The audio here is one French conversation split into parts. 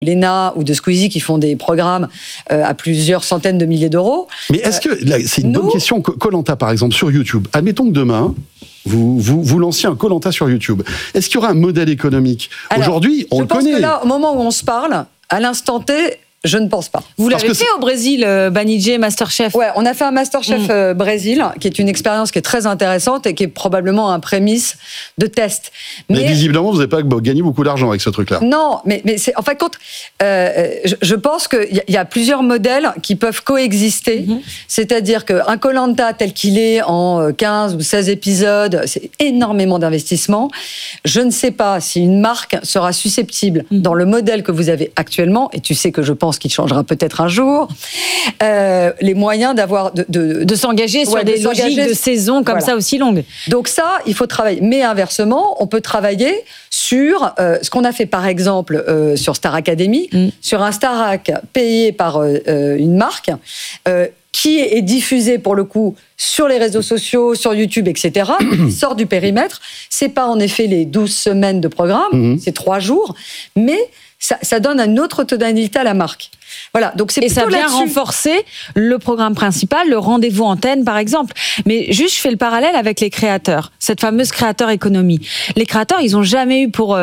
Léna ou de Squeezie qui font des programmes à plusieurs centaines de milliers d'euros. Mais est-ce que, là, c'est une bonne question, Koh-Lanta par exemple sur YouTube, admettons que demain, vous lanciez un Koh-Lanta sur YouTube, est-ce qu'il y aura un modèle économique? Aujourd'hui, on le connaît. Je pense que là, au moment où on se parle, à l'instant T, je ne pense pas. Vous l'avez fait au Brésil, Banijé, Masterchef? Ouais, on a fait un Masterchef Brésil, qui est une expérience qui est très intéressante et qui est probablement un prémisse de test. Mais visiblement, vous n'avez pas gagné beaucoup d'argent avec ce truc-là. Non, mais c'est, en fait, je pense qu'il y a plusieurs modèles qui peuvent coexister. C'est-à-dire qu'un Koh-Lanta tel qu'il est en 15 ou 16 épisodes, c'est énormément d'investissement. Je ne sais pas si une marque sera susceptible, dans le modèle que vous avez actuellement, et tu sais que je pense qu'il changera peut-être un jour, les moyens d'avoir de s'engager sur des logiques de saison comme ça aussi longues. Donc ça, il faut travailler. Mais inversement, on peut travailler sur ce qu'on a fait par exemple sur Star Academy, sur un Starac payé par une marque qui est diffusé pour le coup sur les réseaux sociaux, sur YouTube, etc., sort du périmètre. C'est pas en effet les 12 semaines de programme, c'est 3 jours, mais ça donne une autre tonalité à la marque. Voilà, donc c'est et ça vient renforcer le programme principal, le rendez-vous antenne par exemple. Mais juste, je fais le parallèle avec les créateurs, cette fameuse créateur économie. Les créateurs, ils n'ont jamais eu pour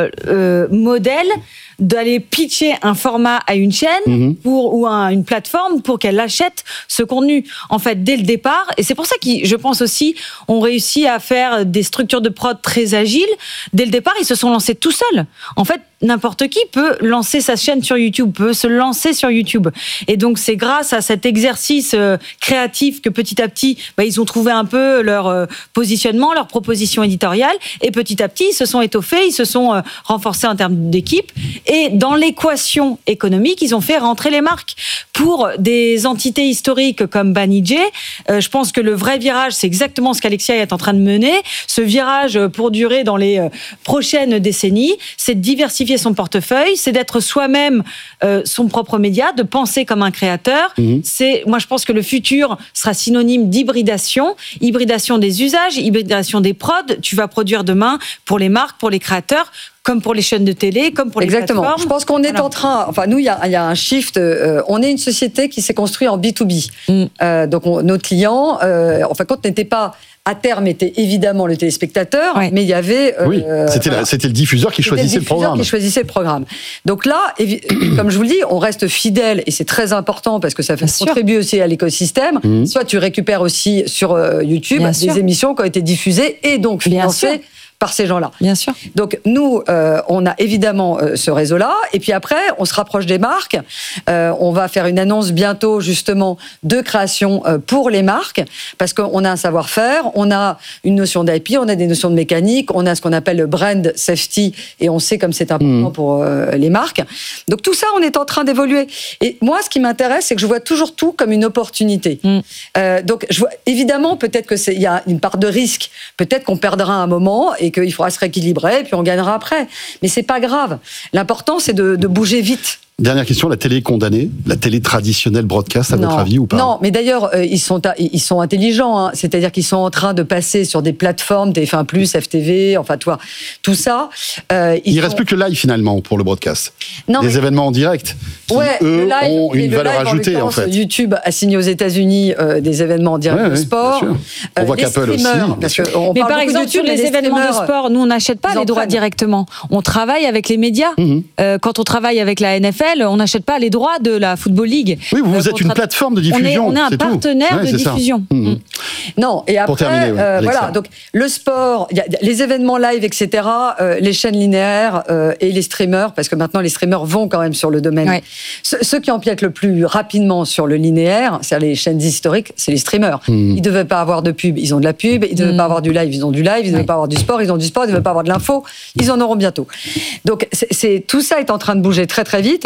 modèle d'aller pitcher un format à une chaîne ou à une plateforme pour qu'elle achète ce contenu. En fait, dès le départ, et c'est pour ça que je pense aussi, on réussit à faire des structures de prod très agiles. Dès le départ, ils se sont lancés tout seuls. En fait, n'importe qui peut lancer sa chaîne sur YouTube, peut se lancer sur YouTube. Et donc, c'est grâce à cet exercice créatif que petit à petit, ils ont trouvé un peu leur positionnement, leur proposition éditoriale. Et petit à petit, ils se sont étoffés, ils se sont renforcés en termes d'équipe. Et dans l'équation économique, ils ont fait rentrer les marques. Pour des entités historiques comme Banijé, je pense que le vrai virage, c'est exactement ce qu'Alexia est en train de mener. Ce virage pour durer dans les prochaines décennies, c'est de diversifier son portefeuille, c'est d'être soi-même son propre média, de penser comme un créateur. Moi, je pense que le futur sera synonyme d'hybridation des usages, hybridation des prods. Tu vas produire demain pour les marques, pour les créateurs, comme pour les chaînes de télé, comme pour les plateformes. Je pense qu'on est en train... Enfin, nous, il y a un shift. On est une société qui s'est construite en B2B. Donc, nos clients, en fin de compte, n'étaient pas... À terme, était évidemment le téléspectateur, mais il y avait... c'était le diffuseur qui choisissait le programme. Donc là, comme je vous le dis, on reste fidèle, et c'est très important parce que ça contribue aussi à l'écosystème. Soit tu récupères aussi sur YouTube des émissions qui ont été diffusées et donc financées par ces gens-là. Bien sûr. Donc nous, on a évidemment ce réseau-là, et puis après, on se rapproche des marques. On va faire une annonce bientôt, justement, de création pour les marques, parce qu'on a un savoir-faire, on a une notion d'IP, on a des notions de mécanique, on a ce qu'on appelle le brand safety, et on sait comme c'est important pour les marques. Donc tout ça, on est en train d'évoluer. Et moi, ce qui m'intéresse, c'est que je vois toujours tout comme une opportunité. Donc je vois, évidemment, peut-être qu'il y a une part de risque, peut-être qu'on perdra un moment, et qu'il faudra se rééquilibrer, et puis on gagnera après. Mais c'est pas grave. L'important, c'est de bouger vite. Dernière question, la télé est condamnée? La télé traditionnelle broadcast, à votre avis, ou pas? Non, mais d'ailleurs, ils sont intelligents. Hein. C'est-à-dire qu'ils sont en train de passer sur des plateformes, TF1+, FTV, enfin, tout ça. Il reste plus que le live, finalement, pour le broadcast. Des événements en direct qui, eux, ont une valeur ajoutée, en fait. YouTube a signé aux États-Unis des événements en direct de sport. On voit qu'Apple aussi. Mais par exemple, sur les événements de sport, nous, on n'achète pas les droits directement. On travaille avec les médias. Quand on travaille avec la NFL, on n'achète pas les droits de la Football League. Oui, vous êtes une plateforme de diffusion. On est un partenaire de diffusion. Non, et après, terminer, voilà, donc le sport, les événements live, etc., les chaînes linéaires et les streamers, parce que maintenant les streamers vont quand même sur le domaine. Ceux qui empiètent le plus rapidement sur le linéaire, c'est-à-dire les chaînes historiques, c'est les streamers. Ils ne devaient pas avoir de pub, ils ont de la pub. Ils ne devaient pas avoir du live, ils ont du live. Ils ne devaient pas avoir du sport, ils ont du sport. Ils ne devaient pas avoir de l'info, ils en auront bientôt. Donc tout ça est en train de bouger très très vite.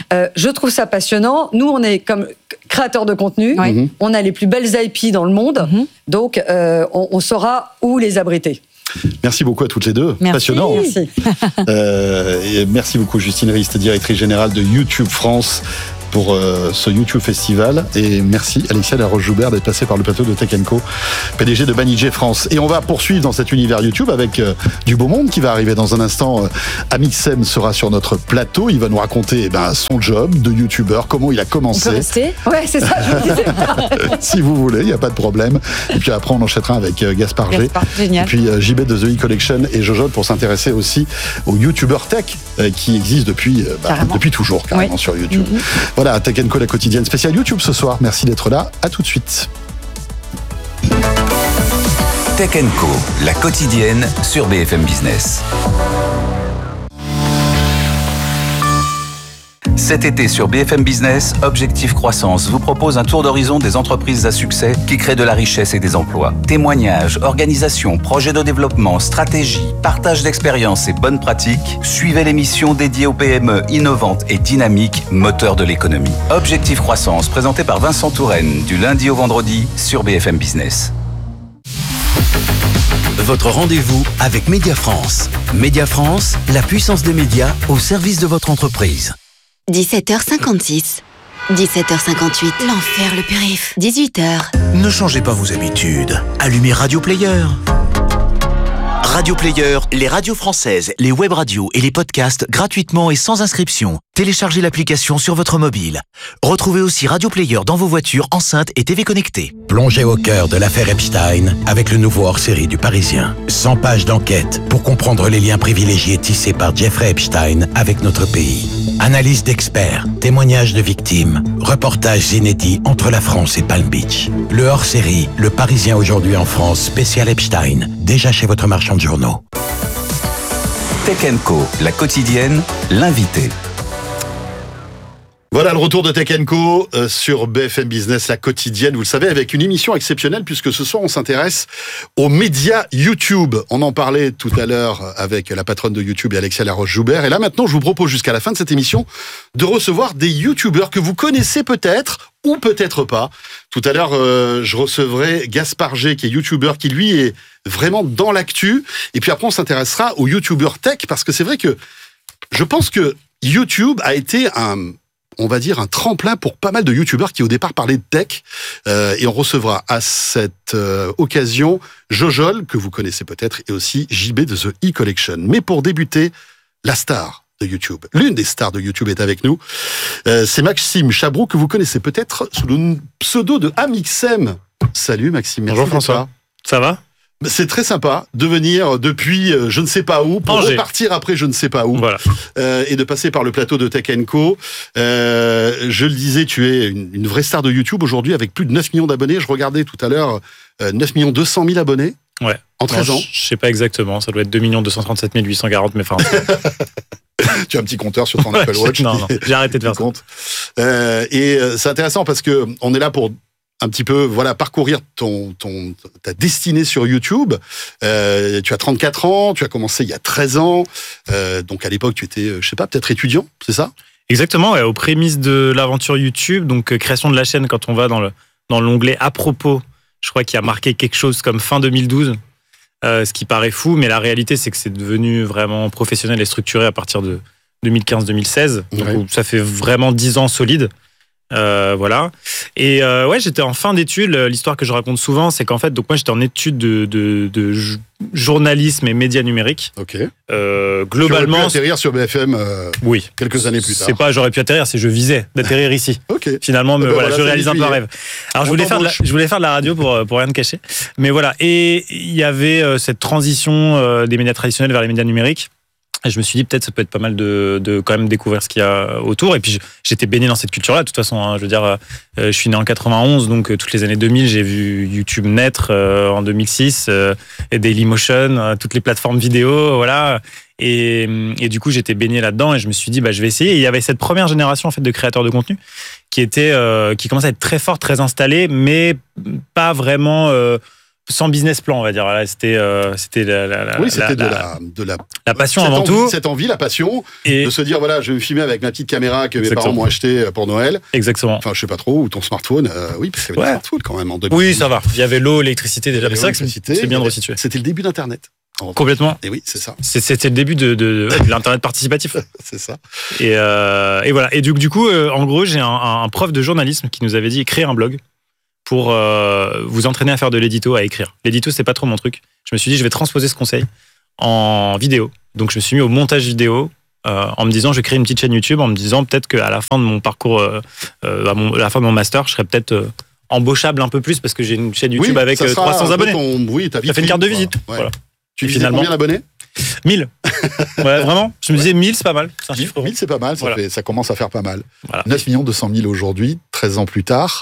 Je trouve ça passionnant. Nous, on est comme créateurs de contenu. On a les plus belles IP dans le monde. Donc, on saura où les abriter. Merci beaucoup à toutes les deux. Passionnant. Merci. Merci beaucoup, Justine Rist, directrice générale de YouTube France. pour ce YouTube Festival. Et merci Alexia Laroche-Joubert d'être passée par le plateau de Tech & Co, PDG de Banijay France. Et on va poursuivre dans cet univers YouTube avec du beau monde qui va arriver dans un instant. Amixem sera sur notre plateau. Il va nous raconter son job de YouTuber, comment il a commencé. On peut rester ? Ouais, c'est ça, je vous disais. Si vous voulez, il n'y a pas de problème. Et puis après, on enchaînera avec Gaspard G. Génial. Et puis JB de The E-Collection et Jojo pour s'intéresser aussi aux YouTubers tech qui existent depuis toujours carrément sur YouTube. Voilà, Tech & Co, la quotidienne spéciale YouTube ce soir. Merci d'être là. À tout de suite. Tech & Co, la quotidienne sur BFM Business. Cet été sur BFM Business, Objectif Croissance vous propose un tour d'horizon des entreprises à succès qui créent de la richesse et des emplois. Témoignages, organisations, projets de développement, stratégies, partage d'expériences et bonnes pratiques. Suivez l'émission dédiée aux PME innovantes et dynamiques, moteurs de l'économie. Objectif Croissance, présenté par Vincent Touraine, du lundi au vendredi sur BFM Business. Votre rendez-vous avec Média France. Média France, la puissance des médias au service de votre entreprise. 17h56. 17h58. L'enfer le périph'. 18h. Ne changez pas vos habitudes. Allumez Radio Player. Radio Player, les radios françaises, les web radios et les podcasts gratuitement et sans inscription. Téléchargez l'application sur votre mobile. Retrouvez aussi Radio Player dans vos voitures, enceintes et TV connectées. Plongez au cœur de l'affaire Epstein avec le nouveau hors-série du Parisien. 100 pages d'enquête pour comprendre les liens privilégiés tissés par Jeffrey Epstein avec notre pays. Analyse d'experts, témoignages de victimes, reportages inédits entre la France et Palm Beach. Le hors-série, Le Parisien aujourd'hui en France, spécial Epstein, déjà chez votre marchand de journaux. Tech & Co, la quotidienne, l'invité. Voilà le retour de Tech & Co sur BFM Business, la quotidienne, vous le savez, avec une émission exceptionnelle puisque ce soir on s'intéresse aux médias YouTube. On en parlait tout à l'heure avec la patronne de YouTube, Alexia Laroche-Joubert. Et là maintenant, je vous propose jusqu'à la fin de cette émission de recevoir des YouTubeurs que vous connaissez peut-être ou peut-être pas. Tout à l'heure, je recevrai Gaspard G, qui est YouTuber, qui lui est vraiment dans l'actu. Et puis après, on s'intéressera aux YouTubers tech parce que c'est vrai que je pense que YouTube a été on va dire un tremplin pour pas mal de youtubeurs qui au départ parlaient de tech, et on recevra à cette occasion Jojol, que vous connaissez peut-être, et aussi JB de The E-Collection. Mais pour débuter, la star de YouTube, l'une des stars de YouTube est avec nous, c'est Maxime Chabrou, que vous connaissez peut-être sous le pseudo de Amixem. Salut Maxime, merci. Bonjour François, ça va ? C'est très sympa de venir depuis je ne sais pas où pour repartir après je ne sais pas où, voilà. Et de passer par le plateau de Tech & Co. Je le disais, tu es une vraie star de YouTube aujourd'hui avec plus de 9 millions d'abonnés. Je regardais tout à l'heure 9 200 000 abonnés. Ouais. En 13 ans. Je sais pas exactement, ça doit être 2 237 840, mais enfin. Tu as un petit compteur sur ton Apple Watch. Non, j'ai arrêté de faire ça. Et c'est intéressant parce que on est là pour un petit peu, parcourir ta destinée sur YouTube. Tu as 34 ans, tu as commencé il y a 13 ans. Donc à l'époque, tu étais, je sais pas, peut-être étudiant, c'est ça ? Exactement, ouais, aux prémices de l'aventure YouTube, donc création de la chaîne, quand on va dans l'onglet à propos, je crois qu'il y a marqué quelque chose comme fin 2012, ce qui paraît fou, mais la réalité, c'est que c'est devenu vraiment professionnel et structuré à partir de 2015-2016. Donc ça fait vraiment 10 ans solides. Voilà. Et j'étais en fin d'études. L'histoire que je raconte souvent, c'est qu'en fait, donc moi j'étais en études de journalisme et médias numériques. Ok. Globalement, tu aurais pu atterrir sur BFM. Oui. Quelques années plus tard. C'est pas j'aurais pu atterrir, c'est je visais d'atterrir ici. Ok. Finalement, je réalise un peu un rêve. Alors je voulais faire de la radio pour rien te cacher. Mais voilà. Et il y avait cette transition des médias traditionnels vers les médias numériques. Et je me suis dit, peut-être, ça peut être pas mal de quand même découvrir ce qu'il y a autour. Et puis, j'étais baigné dans cette culture-là, de toute façon. Hein. Je veux dire, je suis né en 91, donc toutes les années 2000, j'ai vu YouTube naître en 2006, et Dailymotion, toutes les plateformes vidéo, voilà. Et du coup, j'étais baigné là-dedans et je me suis dit, je vais essayer. Et il y avait cette première génération, en fait, de créateurs de contenu qui commençait à être très forte, très installée, mais pas vraiment... sans business plan, on va dire. Là, c'était la passion avant tout. Cette envie, la passion, de se dire, je vais me filmer avec ma petite caméra que mes parents m'ont acheté pour Noël. Exactement. Enfin, je sais pas trop, ou ton smartphone. Oui, parce qu'il y avait des smartphones quand même en 2000. Oui, ça va. Il y avait l'eau, l'électricité déjà. Mais c'est vrai que c'est bien de resituer. C'était le début d'Internet. Complètement. Et oui, c'est ça. C'était le début de l'internet participatif. C'est ça. Et voilà. Et du coup, en gros, j'ai un prof de journalisme qui nous avait dit créer un blog pour vous entraîner à faire de l'édito, à écrire. L'édito, c'est pas trop mon truc. Je me suis dit, je vais transposer ce conseil en vidéo. Donc, je me suis mis au montage vidéo en me disant, je vais créer une petite chaîne YouTube, en me disant peut-être qu'à la fin de mon parcours, à la fin de mon master, je serais peut-être embauchable un peu plus parce que j'ai une chaîne YouTube avec 300 abonnés. Ça fait une carte de visite. Ouais. Voilà. Tu disais combien d'abonnés ? 1000. Ouais, vraiment. Je me disais 1000, c'est pas mal. C'est un chiffre. 1000, c'est pas mal. Voilà. Ça commence à faire pas mal. Voilà. 9 200 000 aujourd'hui, 13 ans plus tard.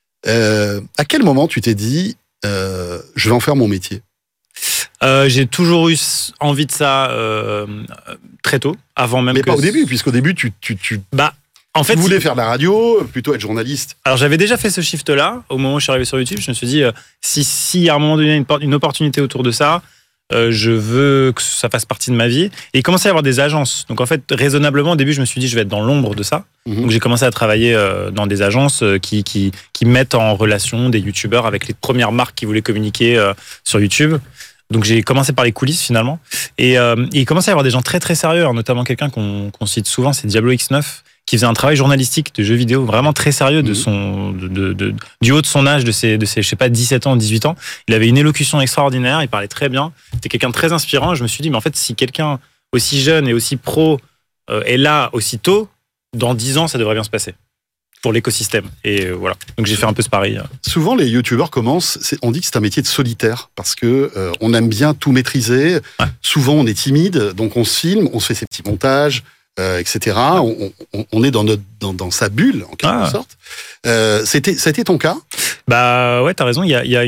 À quel moment tu t'es dit, je vais en faire mon métier ? J'ai toujours eu envie de ça très tôt, avant même. Mais pas au début, puisqu'au début, tu en fait, voulais faire de la radio, plutôt être journaliste. Alors j'avais déjà fait ce shift-là au moment où je suis arrivé sur YouTube. Je me suis dit, si à un moment donné une opportunité autour de ça, je veux que ça fasse partie de ma vie. Et il commençait à y avoir des agences. Donc en fait, raisonnablement, au début, je me suis dit, je vais être dans l'ombre de ça. Donc j'ai commencé à travailler dans des agences qui mettent en relation des youtubeurs avec les premières marques qui voulaient communiquer sur YouTube. Donc j'ai commencé par les coulisses finalement. Et il commençait à y avoir des gens très très sérieux, hein, notamment quelqu'un qu'on cite souvent, c'est Diablo X9, qui faisait un travail journalistique de jeux vidéo vraiment très sérieux du haut de son âge, de ses je sais pas, 17 ans, 18 ans. Il avait une élocution extraordinaire, il parlait très bien. C'était quelqu'un de très inspirant. Et je me suis dit, mais en fait, si quelqu'un aussi jeune et aussi pro est là aussi tôt, dans 10 ans, ça devrait bien se passer pour l'écosystème. Et voilà. Donc j'ai fait un peu ce pari. Souvent, les youtubeurs commencent, on dit que c'est un métier de solitaire, parce que on aime bien tout maîtriser. Ouais. Souvent, on est timide, donc on se filme, on se fait ses petits montages, etc. On est dans sa bulle, en quelque sorte. C'était ton cas ? Bah ouais, t'as raison. Il y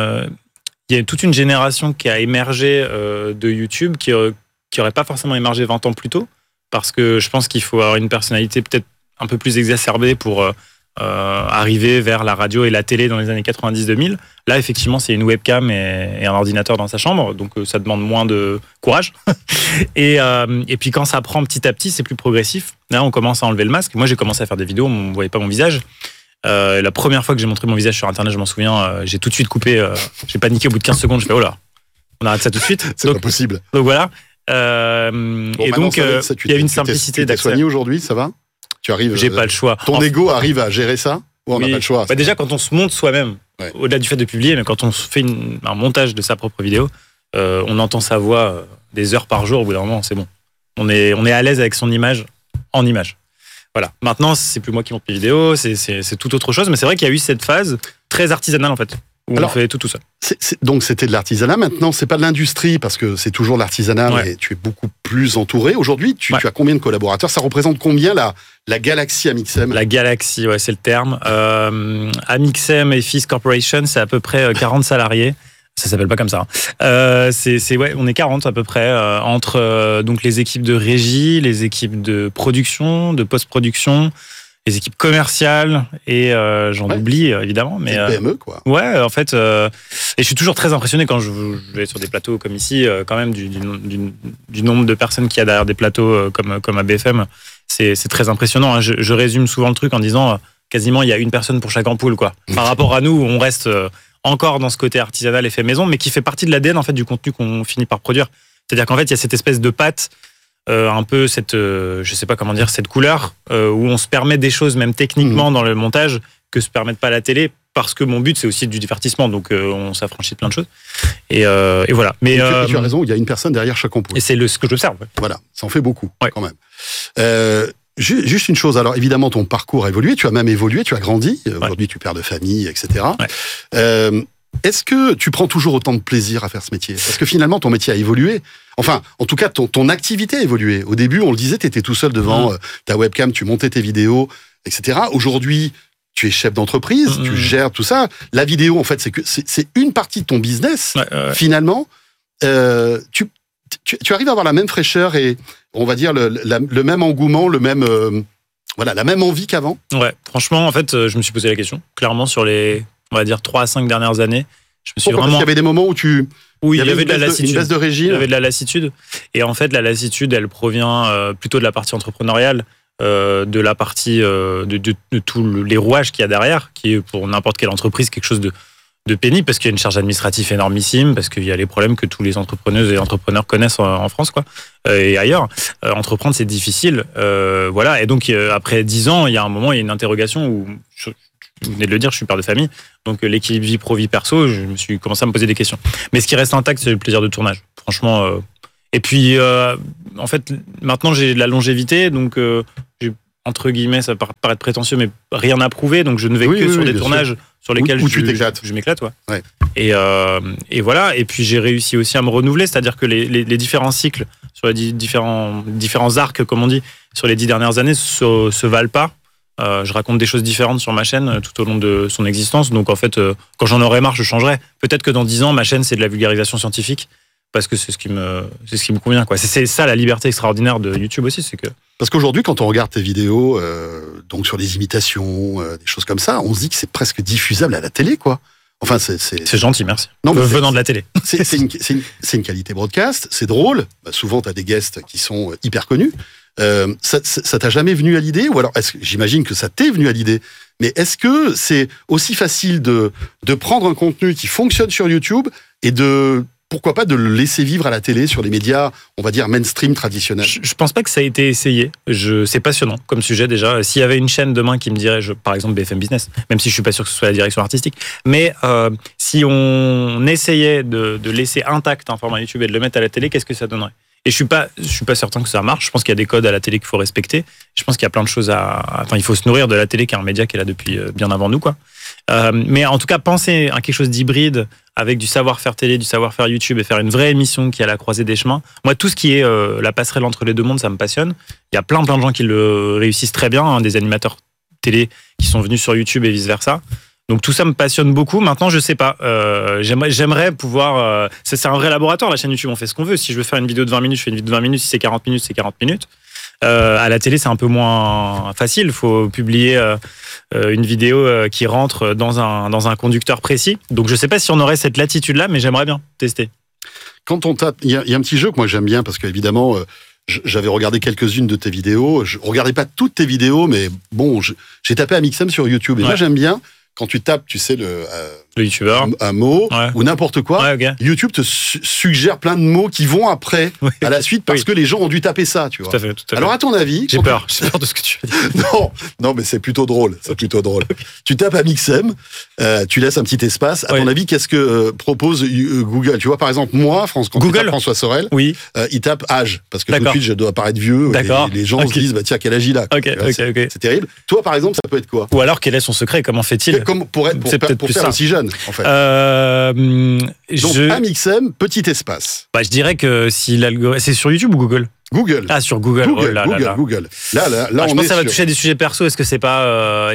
a toute une génération qui a émergé de YouTube qui aurait pas forcément émergé 20 ans plus tôt, parce que je pense qu'il faut avoir une personnalité peut-être un peu plus exacerbée pour arriver vers la radio et la télé dans les années 90-2000. Là, effectivement, c'est une webcam et un ordinateur dans sa chambre, donc ça demande moins de courage. Et puis quand ça prend petit à petit, c'est plus progressif. Là, on commence à enlever le masque. Moi, j'ai commencé à faire des vidéos, on ne voyait pas mon visage. La première fois que j'ai montré mon visage sur Internet, je m'en souviens, j'ai tout de suite coupé. J'ai paniqué au bout de 15 secondes. Je fais, oh là, on arrête ça tout de suite. C'est pas possible. Donc voilà. Et donc, il y a une simplicité d'accès. Tu t'es soigné aujourd'hui, ça va ? Tu arrives. J'ai pas le choix. Ton ego arrive à gérer ça ? Ou on n'a pas le choix ? Déjà, quand on se monte soi-même, au-delà du fait de publier, mais quand on fait un montage de sa propre vidéo, on entend sa voix des heures par jour. Au bout d'un moment, c'est bon. On est à l'aise avec son image en image. Voilà. Maintenant, c'est plus moi qui monte mes vidéos, c'est tout autre chose. Mais c'est vrai qu'il y a eu cette phase très artisanale en fait, où on fait tout seul. Donc c'était de l'artisanat. Maintenant, c'est pas de l'industrie parce que c'est toujours l'artisanat, mais tu es beaucoup plus entouré. Aujourd'hui, tu as combien de collaborateurs ? Ça représente combien la galaxie Amixem ? La galaxie, c'est le terme. Amixem et Fils Corporation, c'est à peu près 40 salariés. Ça s'appelle pas comme ça. On est 40 à peu près entre donc les équipes de régie, les équipes de production, de post-production, les équipes commerciales et j'en oublie évidemment. Mais c'est PME quoi. Ouais, en fait, et je suis toujours très impressionné quand je vais sur des plateaux comme ici, quand même du nombre de personnes qu'il y a derrière des plateaux comme à BFM. C'est très impressionnant. Hein. Je résume souvent le truc en disant quasiment il y a une personne pour chaque ampoule quoi. Par rapport à nous, on reste encore dans ce côté artisanal et fait maison, mais qui fait partie de l'ADN en fait du contenu qu'on finit par produire. C'est-à-dire qu'en fait, il y a cette espèce de pâte, un peu cette, je sais pas comment dire, cette couleur où on se permet des choses même techniquement dans le montage que se permettent pas la télé, parce que mon but c'est aussi du divertissement, donc on s'affranchit de plein de choses. Et voilà. Mais tu as raison, il y a une personne derrière chaque ampoule. Et c'est ce que j'observe. Ouais. Voilà, ça en fait beaucoup quand même. Juste une chose, alors évidemment ton parcours a évolué, tu as même évolué, tu as grandi, aujourd'hui tu es père de famille, etc. Est-ce que tu prends toujours autant de plaisir à faire ce métier ? Parce que finalement ton métier a évolué, enfin en tout cas ton activité a évolué. Au début on le disait, tu étais tout seul devant ta webcam, tu montais tes vidéos, etc. Aujourd'hui tu es chef d'entreprise, tu gères tout ça. La vidéo en fait c'est une partie de ton business, finalement. Tu arrives à avoir la même fraîcheur et on va dire le même engouement, la même envie qu'avant. Ouais, franchement, en fait, je me suis posé la question. Clairement, sur les, on va dire, 3 à 5 dernières années, je me suis Pourquoi ? vraiment... Parce qu'il y avait des moments où il y avait de la lassitude. Une baisse de régime. Il y avait de la lassitude. Et en fait, la lassitude, elle provient plutôt de la partie entrepreneuriale, de la partie de tous les rouages qu'il y a derrière, qui est pour n'importe quelle entreprise quelque chose de pénible parce qu'il y a une charge administrative énormissime, parce qu'il y a les problèmes que tous les entrepreneuses et entrepreneurs connaissent en France, quoi, et ailleurs. Entreprendre, c'est difficile. Voilà. Et donc, après 10 ans, il y a un moment, il y a une interrogation où, vous venez de le dire, je suis père de famille. Donc, l'équilibre vie pro-vie perso, je me suis commencé à me poser des questions. Mais ce qui reste intact, c'est le plaisir de tournage. Franchement. Et puis, en fait, maintenant, j'ai de la longévité. Donc, j'ai, entre guillemets, ça peut paraître prétentieux, mais rien à prouver. Donc, je ne vais que sur des tournages sur lesquels où tu t'éclates. Je m'éclate, ouais. Et voilà. Et puis, j'ai réussi aussi à me renouveler. C'est-à-dire que les différents cycles, sur les différents arcs, comme on dit, sur les 10 dernières années, se valent pas. Je raconte des choses différentes sur ma chaîne tout au long de son existence. Donc, en fait, quand j'en aurai marre, je changerai. Peut-être que dans 10 ans, ma chaîne, c'est de la vulgarisation scientifique. Parce que c'est ce qui me convient, quoi. C'est ça la liberté extraordinaire de YouTube aussi, c'est que. Parce qu'aujourd'hui, quand on regarde tes vidéos, donc sur les imitations, des choses comme ça, on se dit que c'est presque diffusable à la télé, quoi. Enfin, c'est gentil, merci. Non, mais venant de la télé. C'est une qualité broadcast, c'est drôle. Bah, souvent, tu as des guests qui sont hyper connus. Ça t'a jamais venu à l'idée, ou alors j'imagine que ça t'est venu à l'idée. Mais est-ce que c'est aussi facile de prendre un contenu qui fonctionne sur YouTube et pourquoi pas de le laisser vivre à la télé, sur les médias, on va dire, mainstream traditionnels? Je pense pas que ça a été essayé. C'est passionnant comme sujet déjà. S'il y avait une chaîne demain qui me dirait, par exemple BFM Business, même si je suis pas sûr que ce soit la direction artistique, mais si on essayait de laisser intact un format YouTube et de le mettre à la télé, qu'est-ce que ça donnerait? Et je suis pas certain que ça marche. Je pense qu'il y a des codes à la télé qu'il faut respecter. Je pense qu'il y a plein de choses il faut se nourrir de la télé, qui est un média qui est là depuis bien avant nous, quoi. Mais en tout cas, penser à quelque chose d'hybride avec du savoir-faire télé, du savoir-faire YouTube et faire une vraie émission qui est à la croisée des chemins. Moi, tout ce qui est la passerelle entre les deux mondes, ça me passionne. Il y a plein de gens qui le réussissent très bien, hein, des animateurs télé qui sont venus sur YouTube et vice-versa. Donc tout ça me passionne beaucoup. Maintenant, je sais pas. J'aimerais pouvoir. C'est un vrai laboratoire, la chaîne YouTube. On fait ce qu'on veut. Si je veux faire une vidéo de 20 minutes, je fais une vidéo de 20 minutes. Si c'est 40 minutes, c'est 40 minutes. À la télé, c'est un peu moins facile. Il faut publier une vidéo qui rentre dans un conducteur précis. Donc je sais pas si on aurait cette latitude-là, mais j'aimerais bien tester. Quand on tape, il y a un petit jeu que moi j'aime bien parce qu'évidemment. J'avais regardé quelques-unes de tes vidéos. Je regardais pas toutes tes vidéos, mais bon, j'ai tapé Amixem sur YouTube. Et moi, j'aime bien. Quand tu tapes, tu sais, le youtubeur, un mot ou n'importe quoi, okay. YouTube te suggère plein de mots qui vont après, à la suite, parce que les gens ont dû taper ça, tu vois. Tout à fait. Alors, à ton avis... J'ai peur de ce que tu veux dire. Non, mais c'est plutôt drôle. C'est plutôt drôle. Tu tapes Amixem, tu laisses un petit espace. À ton avis, qu'est-ce que propose Google? Tu vois, par exemple, moi, quand tu tapes François Sorel, il tape âge, parce que tout de suite, je dois paraître vieux. Et les gens se disent, bah, tiens, quel âge il a? C'est terrible. Toi, par exemple, ça peut être quoi? Ou alors, quel est son secret? Comment fait-il? Pour faire aussi jeune, en fait. Donc, Amixem, petit espace. Bah, je dirais que si l'algorithme... C'est sur YouTube ou Google? Google. Ah, sur Google. Google. Là. Là, je pense que ça va toucher à des sujets perso. Est-ce que c'est pas,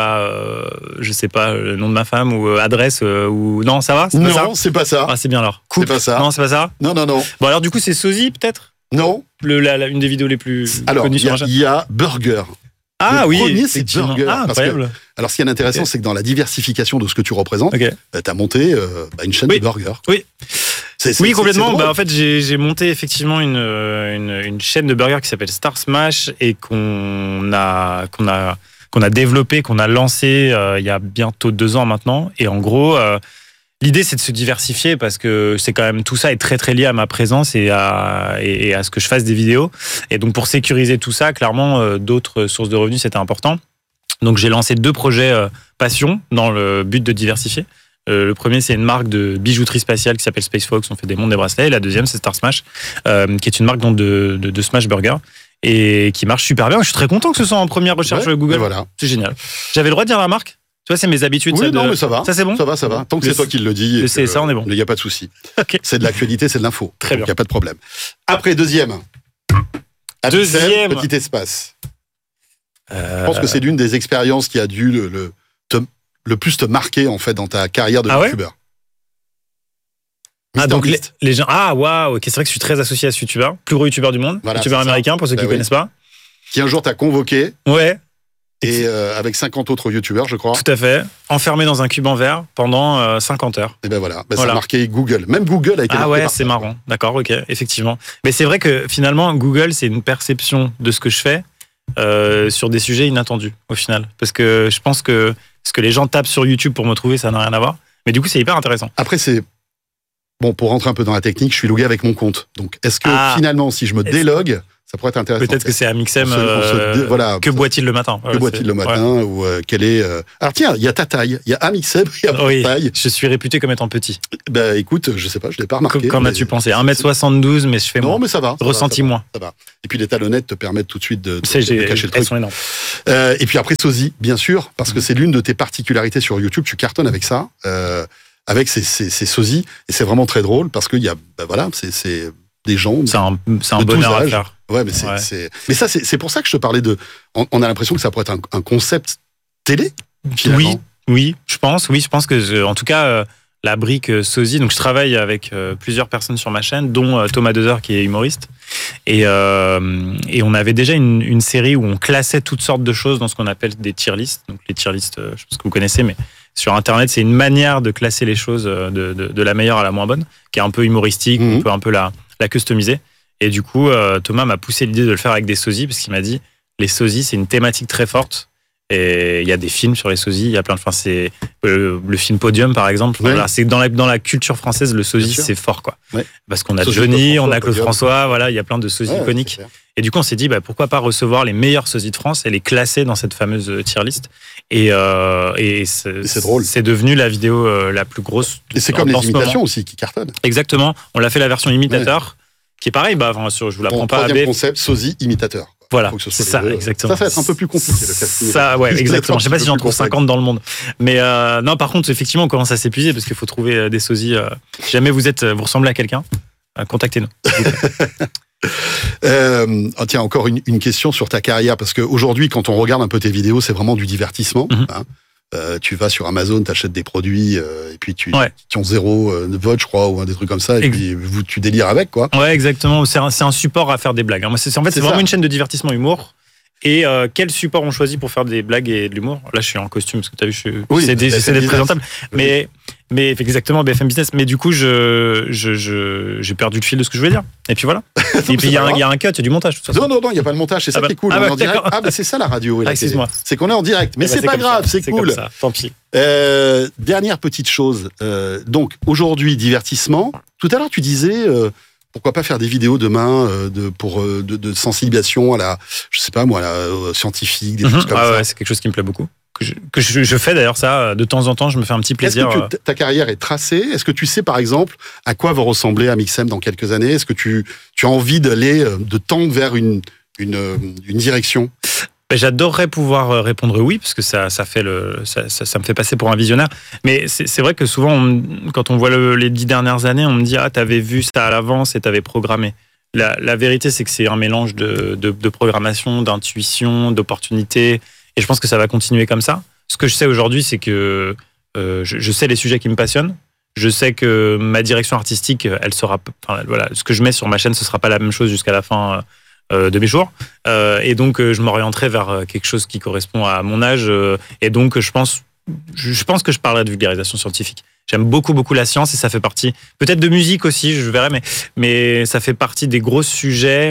je sais pas, le nom de ma femme ou adresse ou non, ça va? Non, c'est pas ça. Ah, c'est bien alors. C'est pas ça. Non, c'est pas ça. Non. Bon, alors du coup, c'est Sosie peut-être? Non. Une des vidéos les plus connues sur la chaîne. Il y a Burger. Ah oui, premier, c'est Burger. Incroyable. Alors, ce qui est intéressant, c'est que dans la diversification de ce que tu représentes, tu as monté une chaîne de burgers. Oui. Oui, complètement. C'est en fait, j'ai monté effectivement une chaîne de burgers qui s'appelle Star Smash et qu'on a développé, qu'on a lancé il y a bientôt 2 ans maintenant. Et en gros, l'idée, c'est de se diversifier parce que c'est quand même, tout ça est très très lié à ma présence et à ce que je fasse des vidéos. Et donc, pour sécuriser tout ça, clairement, d'autres sources de revenus, c'était important. Donc, j'ai lancé 2 projets passion dans le but de diversifier. Le premier, c'est une marque de bijouterie spatiale qui s'appelle Space Fox. On fait des montres, des bracelets. Et la deuxième, c'est Star Smash, qui est une marque donc, de Smash Burger et qui marche super bien. Je suis très content que ce soit en première recherche Google. Voilà. C'est génial. J'avais le droit de dire la marque? Tu vois, c'est mes habitudes. Oui, mais ça va. Ça, c'est bon? Ça va. Tant que c'est toi qui le dis. C'est ça, on est bon. Il n'y a pas de souci. Okay. C'est de l'actualité, c'est de l'info. Très bien. Il n'y a pas de problème. Après, deuxième, petit espace. Je pense que c'est l'une des expériences qui a dû le plus te marquer, en fait, dans ta carrière de youtubeur. Donc les gens... Ah, waouh, ok, c'est vrai que je suis très associé à ce youtubeur, plus gros youtubeur du monde, youtubeur américain, pour ceux qui ne connaissent pas. Qui un jour t'a convoqué. Ouais. Et avec 50 autres youtubeurs, je crois. Tout à fait. Enfermé dans un cube en verre pendant 50 heures. Et ben voilà. Ça a marqué Google. Même Google a été marqué. Ah ouais, c'est marrant. D'accord, ok, effectivement. Mais c'est vrai que finalement, Google, c'est une perception de ce que je fais sur des sujets inattendus, au final. Parce que je pense que ce que les gens tapent sur YouTube pour me trouver, ça n'a rien à voir. Mais du coup, c'est hyper intéressant. Après, bon, pour rentrer un peu dans la technique, je suis logué avec mon compte. Donc, est-ce que finalement, si je me délogue, ça pourrait être intéressant. Peut-être que c'est Amixem. Voilà, que boit-il le matin? Que boit-il le matin ou quelle est. Alors tiens, il y a ta taille, il y a Amixem, il y a ta taille. Je suis réputé comme étant petit. Bah écoute, je sais pas, je l'ai pas remarqué. Qu'en as-tu pensé? 1m72, mais je fais moins. Non, mais ça va. Ressenti moins. Ça va. Et puis les talonnettes te permettent tout de suite de cacher le truc. Elles sont énormes. Et puis après Sosie, bien sûr, parce que c'est l'une de tes particularités sur YouTube. Tu cartonnes avec ça, avec ces sosies, et c'est vraiment très drôle parce qu'il y a, voilà, c'est des gens. C'est un bonheur à faire. Ouais, mais mais ça, c'est pour ça que je te parlais de. On a l'impression que ça pourrait être un concept télé. Finalement. Oui, je pense que, en tout cas, la brique sosie. Donc, je travaille avec plusieurs personnes sur ma chaîne, dont Thomas Dezer, qui est humoriste. Et on avait déjà une série où on classait toutes sortes de choses dans ce qu'on appelle des tier lists. Donc, les tier lists, je pense que vous connaissez, mais sur Internet, c'est une manière de classer les choses de la meilleure à la moins bonne, qui est un peu humoristique, on peut un peu la customiser. Et du coup, Thomas m'a poussé l'idée de le faire avec des sosies, parce qu'il m'a dit, les sosies, c'est une thématique très forte. Et il y a des films sur les sosies, il y a plein de... Enfin, c'est le film Podium, par exemple. Ouais. Voilà, c'est dans la culture française, le sosie, c'est fort, quoi. Ouais. Parce qu'on a Sosie, Johnny, on a Claude Podium. François, voilà, il y a plein de sosies iconiques. Et du coup, on s'est dit, pourquoi pas recevoir les meilleurs sosies de France et les classer dans cette fameuse tier list. Et c'est drôle. C'est devenu la vidéo la plus grosse. Et c'est comme les imitations aussi qui cartonnent. Exactement. On l'a fait la version imitateur, qui est pareil. Je vous l'apprends pas. Troisième concept, sosie imitateur. Voilà, c'est ça, exactement. Ça va être un peu plus compliqué, le casting. Ça, ouais, exactement. Je sais pas si j'en trouve 50 dans le monde. Mais non, par contre, effectivement, on commence à s'épuiser parce qu'il faut trouver des sosies. Si jamais vous ressemblez à quelqu'un, contactez-nous. Tiens, encore une question sur ta carrière, parce qu'aujourd'hui, quand on regarde un peu tes vidéos, c'est vraiment du divertissement. Hein. Tu vas sur Amazon, t'achètes des produits, et puis qui ont 0 vote, je crois, ou des trucs comme ça, et puis tu délires avec, quoi. Ouais, exactement. C'est un support à faire des blagues. Moi, c'est vraiment une chaîne de divertissement humour. Et quel support on choisit pour faire des blagues et de l'humour? Là, je suis en costume, parce que tu as vu, j'essaie d'être présentable. Mais exactement, BFM Business. Mais du coup, j'ai perdu le fil de ce que je voulais dire. Et puis voilà. Et puis il y a un cut, il y a du montage. Non, il n'y a pas de montage. C'est ça qui est cool. On est en direct. C'est ça la radio. Excuse-moi. C'est qu'on est en direct. Mais c'est pas grave, c'est cool. Comme ça. Tant pis. Dernière petite chose. Donc aujourd'hui, divertissement. Tout à l'heure, tu disais. Pourquoi pas faire des vidéos demain de sensibilisation à la, je sais pas moi, scientifique, des choses comme ça. Ouais, c'est quelque chose qui me plaît beaucoup. Que je fais d'ailleurs ça de temps en temps. Je me fais un petit plaisir. Est-ce que ta carrière est tracée? Est-ce que tu sais par exemple à quoi va ressembler Amixem dans quelques années? Est-ce que tu as envie de tendre vers une direction? J'adorerais pouvoir répondre oui, parce que ça me fait passer pour un visionnaire. Mais c'est vrai que souvent, quand on voit les 10 dernières années, on me dit « Ah, t'avais vu ça à l'avance et t'avais programmé ». La vérité, c'est que c'est un mélange de programmation, d'intuition, d'opportunités. Et je pense que ça va continuer comme ça. Ce que je sais aujourd'hui, c'est que je sais les sujets qui me passionnent. Je sais que ma direction artistique, elle sera... Enfin, voilà, ce que je mets sur ma chaîne, ce sera pas la même chose jusqu'à la fin de mes jours. Et donc, je m'orienterai vers quelque chose qui correspond à mon âge. Et donc, je pense que je parlerai de vulgarisation scientifique. J'aime beaucoup, beaucoup la science et ça fait partie, peut-être de musique aussi, je verrai, mais ça fait partie des gros sujets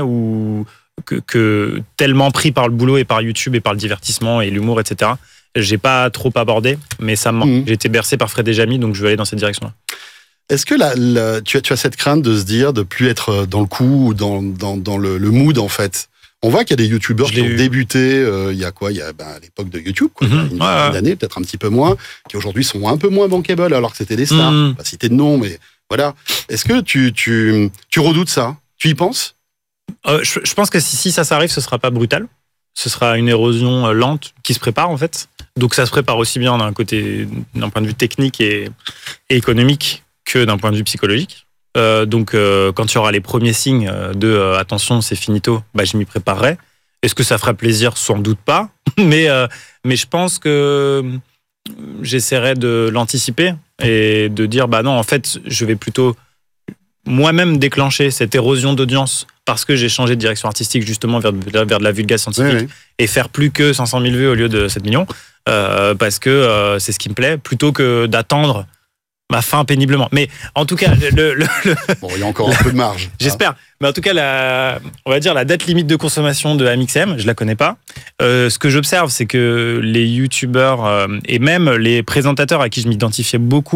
que tellement pris par le boulot et par YouTube et par le divertissement et l'humour, etc. J'ai pas trop abordé, mais ça me manque. J'ai été bercé par Fred et Jamy, donc je vais aller dans cette direction-là. Est-ce que tu as cette crainte de se dire de plus être dans le coup ou dans le mood en fait? On voit qu'il y a des youtubeurs qui ont débuté il y a à l'époque de YouTube, quoi, une dizaine d'années, peut-être un petit peu moins, qui aujourd'hui sont un peu moins bankable alors que c'était des stars. Pas citer de nom, mais voilà. Est-ce que tu redoutes ça? Tu y penses? Je pense que si ça s'arrive, ce sera pas brutal. Ce sera une érosion lente qui se prépare en fait. Donc ça se prépare aussi bien d'un point de vue technique et économique que d'un point de vue psychologique. Donc quand il y aura les premiers signes de attention, c'est finito, je m'y préparerai. Est-ce que ça fera plaisir? Sans doute pas. Mais je pense que j'essaierai de l'anticiper et de dire non, en fait, je vais plutôt moi-même déclencher cette érosion d'audience parce que j'ai changé de direction artistique justement vers de la vulgarisation scientifique et faire plus que 500 000 vues au lieu de 7 millions parce que c'est ce qui me plaît plutôt que d'attendre ma fin péniblement. Mais en tout cas, bon, il y a encore un peu de marge. J'espère. Mais en tout cas, on va dire la date limite de consommation de Amixem, je la connais pas. Ce que j'observe, c'est que les youtubeurs et même les présentateurs à qui je m'identifiais beaucoup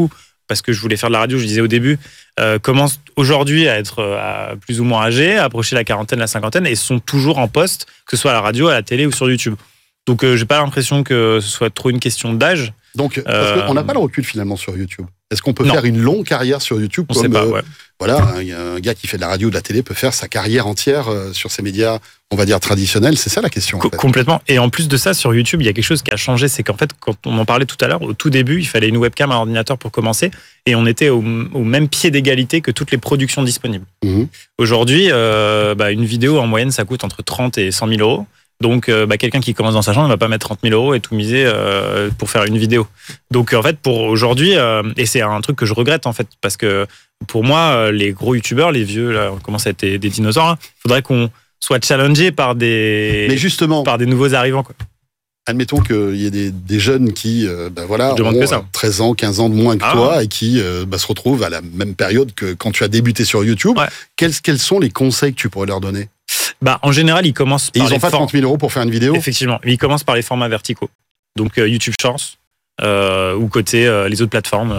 parce que je voulais faire de la radio, je disais au début, commencent aujourd'hui à être plus ou moins âgés, à approcher la quarantaine, la cinquantaine, et sont toujours en poste, que ce soit à la radio, à la télé ou sur YouTube. Donc j'ai pas l'impression que ce soit trop une question d'âge. Donc, parce qu'on n'a pas le recul finalement sur YouTube. Est-ce qu'on peut Non. faire une longue carrière sur YouTube On comme sait pas, ouais. voilà, un gars qui fait de la radio ou de la télé peut faire sa carrière entière sur ces médias, on va dire traditionnels. C'est ça la question. En fait. Complètement. Et en plus de ça, sur YouTube, il y a quelque chose qui a changé, c'est qu'en fait, quand on en parlait tout à l'heure, au tout début, il fallait une webcam, un ordinateur pour commencer, et on était au même pied d'égalité que toutes les productions disponibles. Mhm. Aujourd'hui, une vidéo en moyenne, ça coûte entre 30 et 100 000 euros. Donc, quelqu'un qui commence dans sa chambre, il va pas mettre 30 000 euros et tout miser pour faire une vidéo. Donc, en fait, pour aujourd'hui, et c'est un truc que je regrette, en fait, parce que pour moi, les gros youtubeurs, les vieux, là, on commence à être des dinosaures, il faudrait qu'on soit challengé par Mais justement, par des nouveaux arrivants, quoi. admettons qu'il y ait des jeunes qui demande que ça. ont 13 ans, 15 ans de moins que toi et qui se retrouvent à la même période que quand tu as débuté sur YouTube. Ouais. Quels sont les conseils que tu pourrais leur donner? En général, ils commencent Et par ils n'ont pas 30 000 euros pour faire une vidéo? Effectivement, ils commencent par les formats verticaux. Donc YouTube Shorts ou côté les autres plateformes.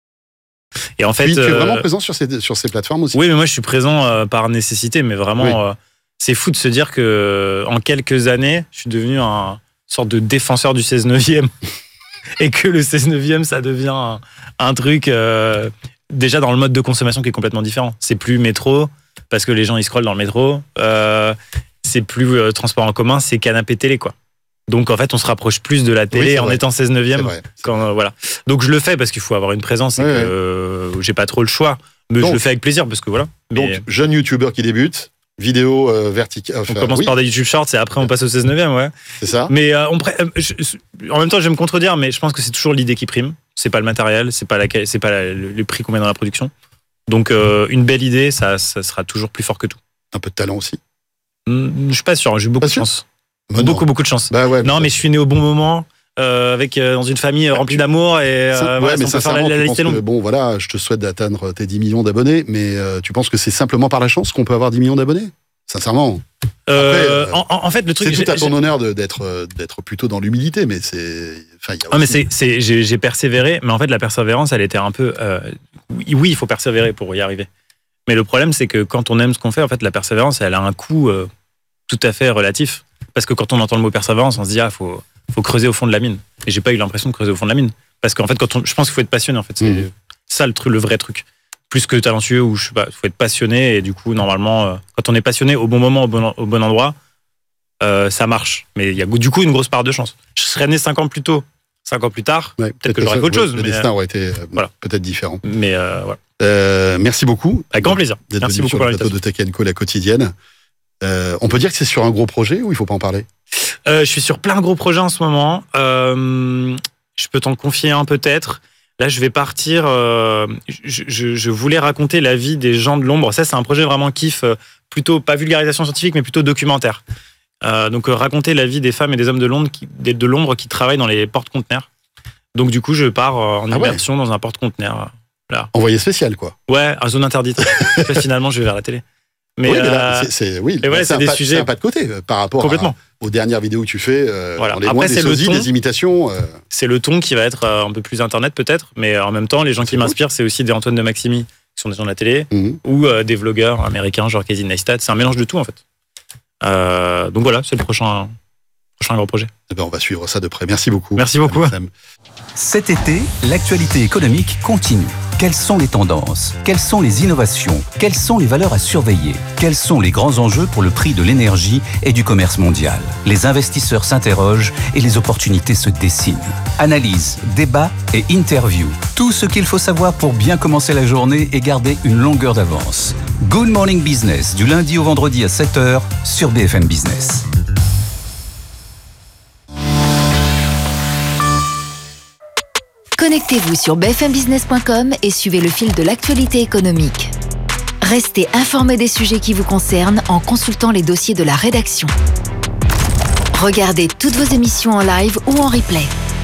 Et en fait, Oui, tu es vraiment présent sur ces plateformes aussi? Oui, mais moi je suis présent par nécessité, mais vraiment, c'est fou de se dire que en quelques années, je suis devenu un sorte de défenseur du 16/9e et que le 16/9e, ça devient un truc déjà dans le mode de consommation qui est complètement différent. C'est plus métro parce que les gens ils scrollent dans le métro. C'est plus transport en commun, c'est canapé télé, quoi. Donc en fait, on se rapproche plus de la télé en étant 16/9e. Voilà. Donc je le fais parce qu'il faut avoir une présence et que j'ai pas trop le choix. Mais je le fais avec plaisir parce que voilà. Donc jeune youtubeur qui débute, vidéo verticale. On commence par des YouTube Shorts et après on passe au 16/9e, ouais. C'est ça. Mais en même temps, je vais me contredire, mais je pense que c'est toujours l'idée qui prime. C'est pas le matériel, c'est pas le prix qu'on met dans la production. Donc une belle idée, ça sera toujours plus fort que tout. Un peu de talent aussi. Je suis pas sûr, j'ai eu beaucoup de chance. Beaucoup de chance. Ouais, non, mais je suis né au bon moment, dans une famille remplie d'amour et mais ça ça, la liste est longue. Bon, voilà, je te souhaite d'atteindre tes 10 millions d'abonnés, mais tu penses que c'est simplement par la chance qu'on peut avoir 10 millions d'abonnés? Sincèrement. Après, en fait, le truc, c'est tout à ton honneur d'être plutôt dans l'humilité, mais c'est. J'ai persévéré, mais en fait, la persévérance, elle était un peu. Oui, il faut persévérer pour y arriver. Mais le problème, c'est que quand on aime ce qu'on fait, en fait, la persévérance, elle a un coût tout à fait relatif. Parce que quand on entend le mot persévérance, on se dit faut creuser au fond de la mine. Et j'ai pas eu l'impression de creuser au fond de la mine. Parce qu'en fait, je pense qu'il faut être passionné. En fait, c'est ça le vrai truc. Plus que talentueux, ou je sais pas, faut être passionné. Et du coup, normalement, quand on est passionné au bon moment, au bon endroit, ça marche. Mais il y a du coup une grosse part de chance. Je serais né 5 ans plus tôt, 5 ans plus tard, peut-être que j'aurais fait autre chose. Le destin aurait été peut-être différent. Mais voilà. Merci beaucoup. Avec grand plaisir. Merci beaucoup pour l'invitation. De Tech & Co, la quotidienne. On peut dire que c'est sur un gros projet ou il faut pas en parler? Je suis sur plein de gros projets en ce moment. Je peux t'en confier un peut-être. Là, je vais partir. Je voulais raconter la vie des gens de l'ombre. Ça, c'est un projet vraiment kiff, plutôt pas vulgarisation scientifique, mais plutôt documentaire. Donc raconter la vie des femmes et des hommes de l'ombre qui travaillent dans les porte-conteneurs. Donc du coup, je pars en immersion dans un porte-conteneur. Là. Envoyé spécial, quoi. Ouais, à zone interdite. Finalement, je vais vers la télé. Mais là, c'est un pas de côté par rapport aux dernières vidéos que tu fais. Voilà. On est loin des sosies, des imitations. C'est le ton qui va être un peu plus internet peut-être, mais en même temps, les gens qui m'inspirent, c'est aussi des Antoine de Maximi, qui sont des gens de la télé, ou des vlogueurs américains, genre Casey Neistat. C'est un mélange de tout, en fait. Donc voilà, c'est le prochain gros projet. On va suivre ça de près. Merci beaucoup. Merci beaucoup. Cet été, l'actualité économique continue. Quelles sont les tendances? Quelles sont les innovations? Quelles sont les valeurs à surveiller? Quels sont les grands enjeux pour le prix de l'énergie et du commerce mondial? Les investisseurs s'interrogent et les opportunités se dessinent. Analyse, débat et interview. Tout ce qu'il faut savoir pour bien commencer la journée et garder une longueur d'avance. Good Morning Business, du lundi au vendredi à 7h sur BFM Business. Connectez-vous sur bfmbusiness.com et suivez le fil de l'actualité économique. Restez informés des sujets qui vous concernent en consultant les dossiers de la rédaction. Regardez toutes vos émissions en live ou en replay.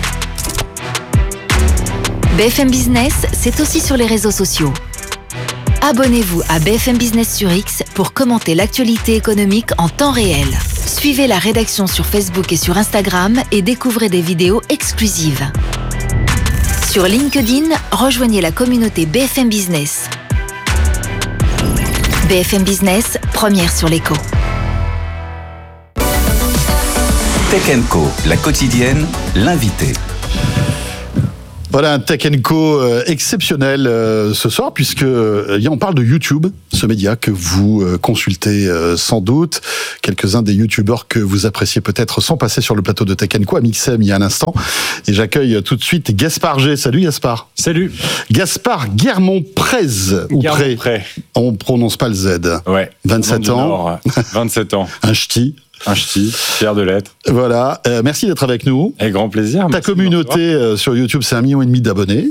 BFM Business, c'est aussi sur les réseaux sociaux. Abonnez-vous à BFM Business sur X pour commenter l'actualité économique en temps réel. Suivez la rédaction sur Facebook et sur Instagram et découvrez des vidéos exclusives. Sur LinkedIn, rejoignez la communauté BFM Business. BFM Business, première sur l'écho. Tech & Co, la quotidienne, l'invité. Voilà un Tech & Co exceptionnel ce soir, puisque on parle de YouTube, ce média que vous consultez sans doute. Quelques-uns des YouTubeurs que vous appréciez peut-être sont passés sur le plateau de Tech & Co à Mixem il y a un instant. Et j'accueille tout de suite Gaspard G. Salut Gaspard. Salut. Gaspard Guermont-Prez, ou Pré. On prononce pas le Z. Ouais. 27 ans. Nord, 27 ans. Un ch'ti. Un ch'ti, fier de l'être. Voilà, merci d'être avec nous. Avec grand plaisir. Ta communauté sur YouTube, c'est 1,5 million d'abonnés.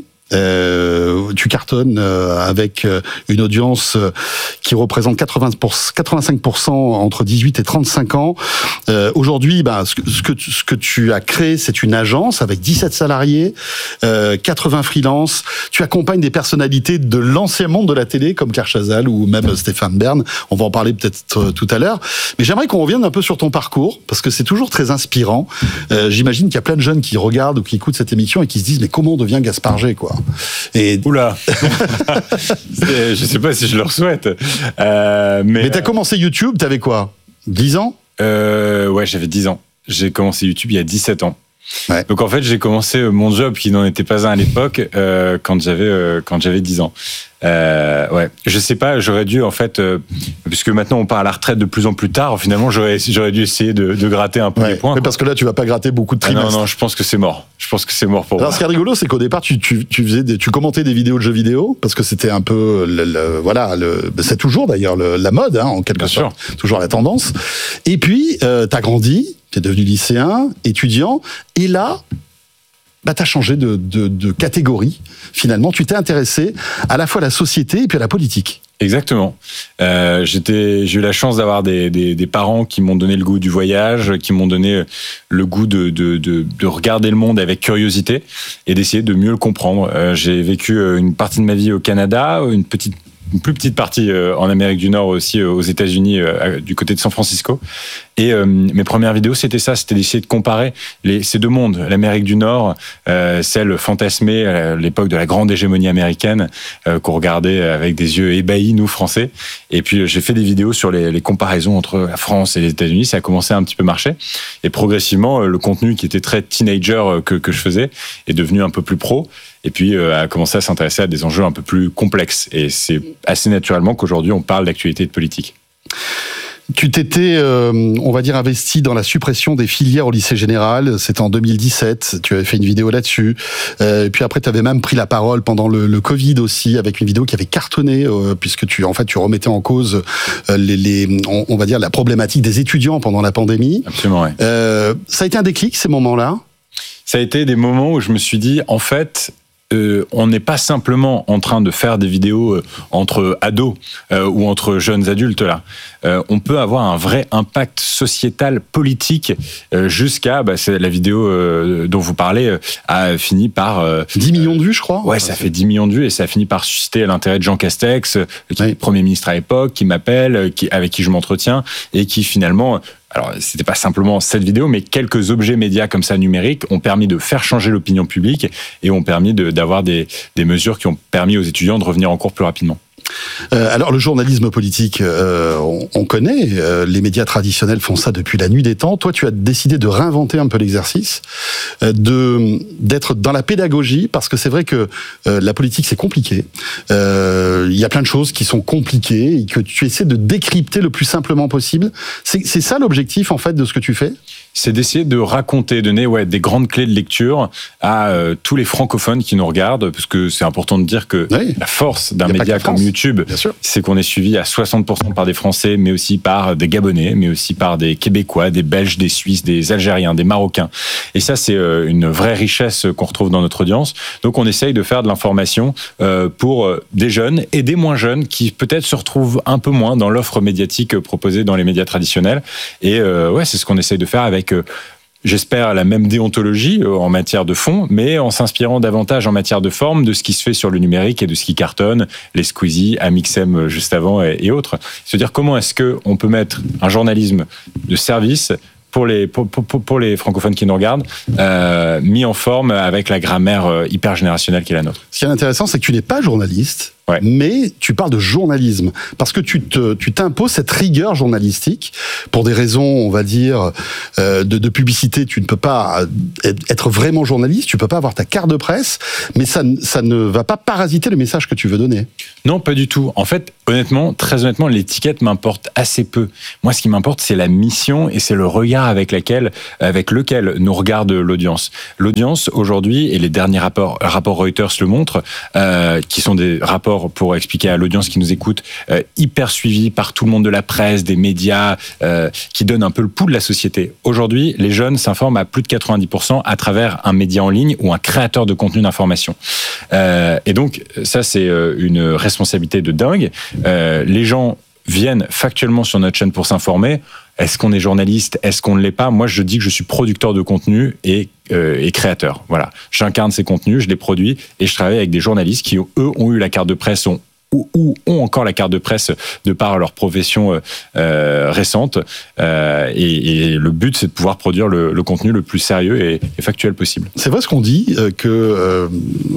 Tu cartonnes avec une audience qui représente 85% entre 18 et 35 ans. Aujourd'hui, ce que tu as créé, c'est une agence avec 17 salariés, 80 freelances. Tu accompagnes des personnalités de l'ancien monde de la télé comme Claire Chazal ou même Stéphane Bern. On va en parler peut-être tout à l'heure. Mais j'aimerais qu'on revienne un peu sur ton parcours parce que c'est toujours très inspirant. J'imagine qu'il y a plein de jeunes qui regardent ou qui écoutent cette émission et qui se disent mais comment on devient Gaspard G, quoi. Et... Oula. Je sais pas si je leur souhaite. Mais t'as commencé YouTube, t'avais quoi, 10 ans? Ouais, j'avais 10 ans. J'ai commencé YouTube il y a 17 ans. Ouais. Donc en fait, j'ai commencé mon job qui n'en était pas un à l'époque quand j'avais 10 ans. Ouais, je sais pas, j'aurais dû en fait, puisque maintenant on part à la retraite de plus en plus tard, finalement j'aurais dû essayer de gratter un peu les points. Mais parce que là tu vas pas gratter beaucoup de trimestres. Non, je pense que c'est mort. Je pense que c'est mort pour moi. Alors ce qui est rigolo, c'est qu'au départ tu commentais des vidéos de jeux vidéo parce que c'était un peu c'est toujours d'ailleurs la mode en quelque sorte, toujours la tendance. Et puis t'as grandi, t'es devenu lycéen, étudiant, et là t'as changé de catégorie. Finalement, tu t'es intéressé à la fois à la société et puis à la politique. Exactement. J'ai eu la chance d'avoir des parents qui m'ont donné le goût du voyage, qui m'ont donné le goût de regarder le monde avec curiosité et d'essayer de mieux le comprendre. J'ai vécu une partie de ma vie au Canada, une plus petite partie en Amérique du Nord aussi, aux États-Unis, du côté de San Francisco. Et mes premières vidéos, c'était ça, c'était d'essayer de comparer ces deux mondes, l'Amérique du Nord, celle fantasmée à l'époque de la grande hégémonie américaine, qu'on regardait avec des yeux ébahis, nous Français. Et puis j'ai fait des vidéos sur les comparaisons entre la France et les États-Unis. Ça a commencé à un petit peu marcher. Et progressivement, le contenu qui était très teenager que je faisais est devenu un peu plus pro. Et puis a commencé à s'intéresser à des enjeux un peu plus complexes. Et c'est assez naturellement qu'aujourd'hui on parle d'actualité et de politique. Tu t'étais, on va dire, investi dans la suppression des filières au lycée général. C'était en 2017. Tu avais fait une vidéo là-dessus. Et puis après, tu avais même pris la parole pendant le Covid aussi, avec une vidéo qui avait cartonné, puisque tu remettais en cause on va dire, la problématique des étudiants pendant la pandémie. Absolument, ouais. Ça a été un déclic, ces moments-là? Ça a été des moments où je me suis dit, en fait, on n'est pas simplement en train de faire des vidéos entre ados ou entre jeunes adultes là. On peut avoir un vrai impact sociétal, politique, jusqu'à c'est la vidéo dont vous parlez a fini par 10 millions de vues, je crois. Ouais, ça fait 10 millions de vues et ça a fini par susciter l'intérêt de Jean Castex, qui est Premier ministre à l'époque, qui m'appelle, avec qui je m'entretiens et qui finalement. Alors, c'était pas simplement cette vidéo, mais quelques objets médias comme ça numériques ont permis de faire changer l'opinion publique et ont permis d'avoir des mesures qui ont permis aux étudiants de revenir en cours plus rapidement. Alors le journalisme politique, on connaît, les médias traditionnels font ça depuis la nuit des temps. Toi, tu as décidé de réinventer un peu l'exercice, d'être dans la pédagogie, parce que c'est vrai que la politique c'est compliqué. Il y a plein de choses qui sont compliquées et que tu essaies de décrypter le plus simplement possible. C'est ça l'objectif en fait de ce que tu fais ? C'est d'essayer de raconter, donner des grandes clés de lecture à tous les francophones qui nous regardent, parce que c'est important de dire que la force d'un média comme YouTube, c'est qu'on est suivi à 60% par des Français, mais aussi par des Gabonais, mais aussi par des Québécois, des Belges, des Suisses, des Algériens, des Marocains. Et ça, c'est une vraie richesse qu'on retrouve dans notre audience. Donc on essaye de faire de l'information pour des jeunes et des moins jeunes qui peut-être se retrouvent un peu moins dans l'offre médiatique proposée dans les médias traditionnels. Et c'est ce qu'on essaye de faire avec j'espère la même déontologie en matière de fond, mais en s'inspirant davantage en matière de forme de ce qui se fait sur le numérique et de ce qui cartonne, les Squeezie, Amixem juste avant et autres. Se dire comment est-ce qu'on peut mettre un journalisme de service pour les francophones qui nous regardent, mis en forme avec la grammaire hyper générationnelle qui est la nôtre. Ce qui est intéressant, c'est que tu n'es pas journaliste. Ouais. Mais tu parles de journalisme parce que tu t'imposes cette rigueur journalistique pour des raisons, on va dire, de publicité. Tu ne peux pas être vraiment journaliste, tu peux pas avoir ta carte de presse, mais ça ne va pas parasiter le message que tu veux donner. Non, pas du tout. En fait, très honnêtement, l'étiquette m'importe assez peu. Moi, ce qui m'importe, c'est la mission et c'est le regard avec lequel nous regarde l'audience. L'audience aujourd'hui, et les derniers rapports Reuters le montrent, qui sont des rapports pour expliquer à l'audience qui nous écoute, hyper suivi par tout le monde de la presse, des médias, qui donnent un peu le pouls de la société. Aujourd'hui, les jeunes s'informent à plus de 90% à travers un média en ligne ou un créateur de contenu d'information. Et donc, ça, c'est une responsabilité de dingue. Les gens viennent factuellement sur notre chaîne pour s'informer. Est-ce qu'on est journaliste? Est-ce qu'on ne l'est pas? Moi, je dis que je suis producteur de contenu et créateur. Voilà. J'incarne ces contenus, je les produis et je travaille avec des journalistes qui, eux, ont eu la carte de presse, ou ont encore la carte de presse de par leur profession récente. Et le but, c'est de pouvoir produire le contenu le plus sérieux et factuel possible. C'est vrai ce qu'on dit, que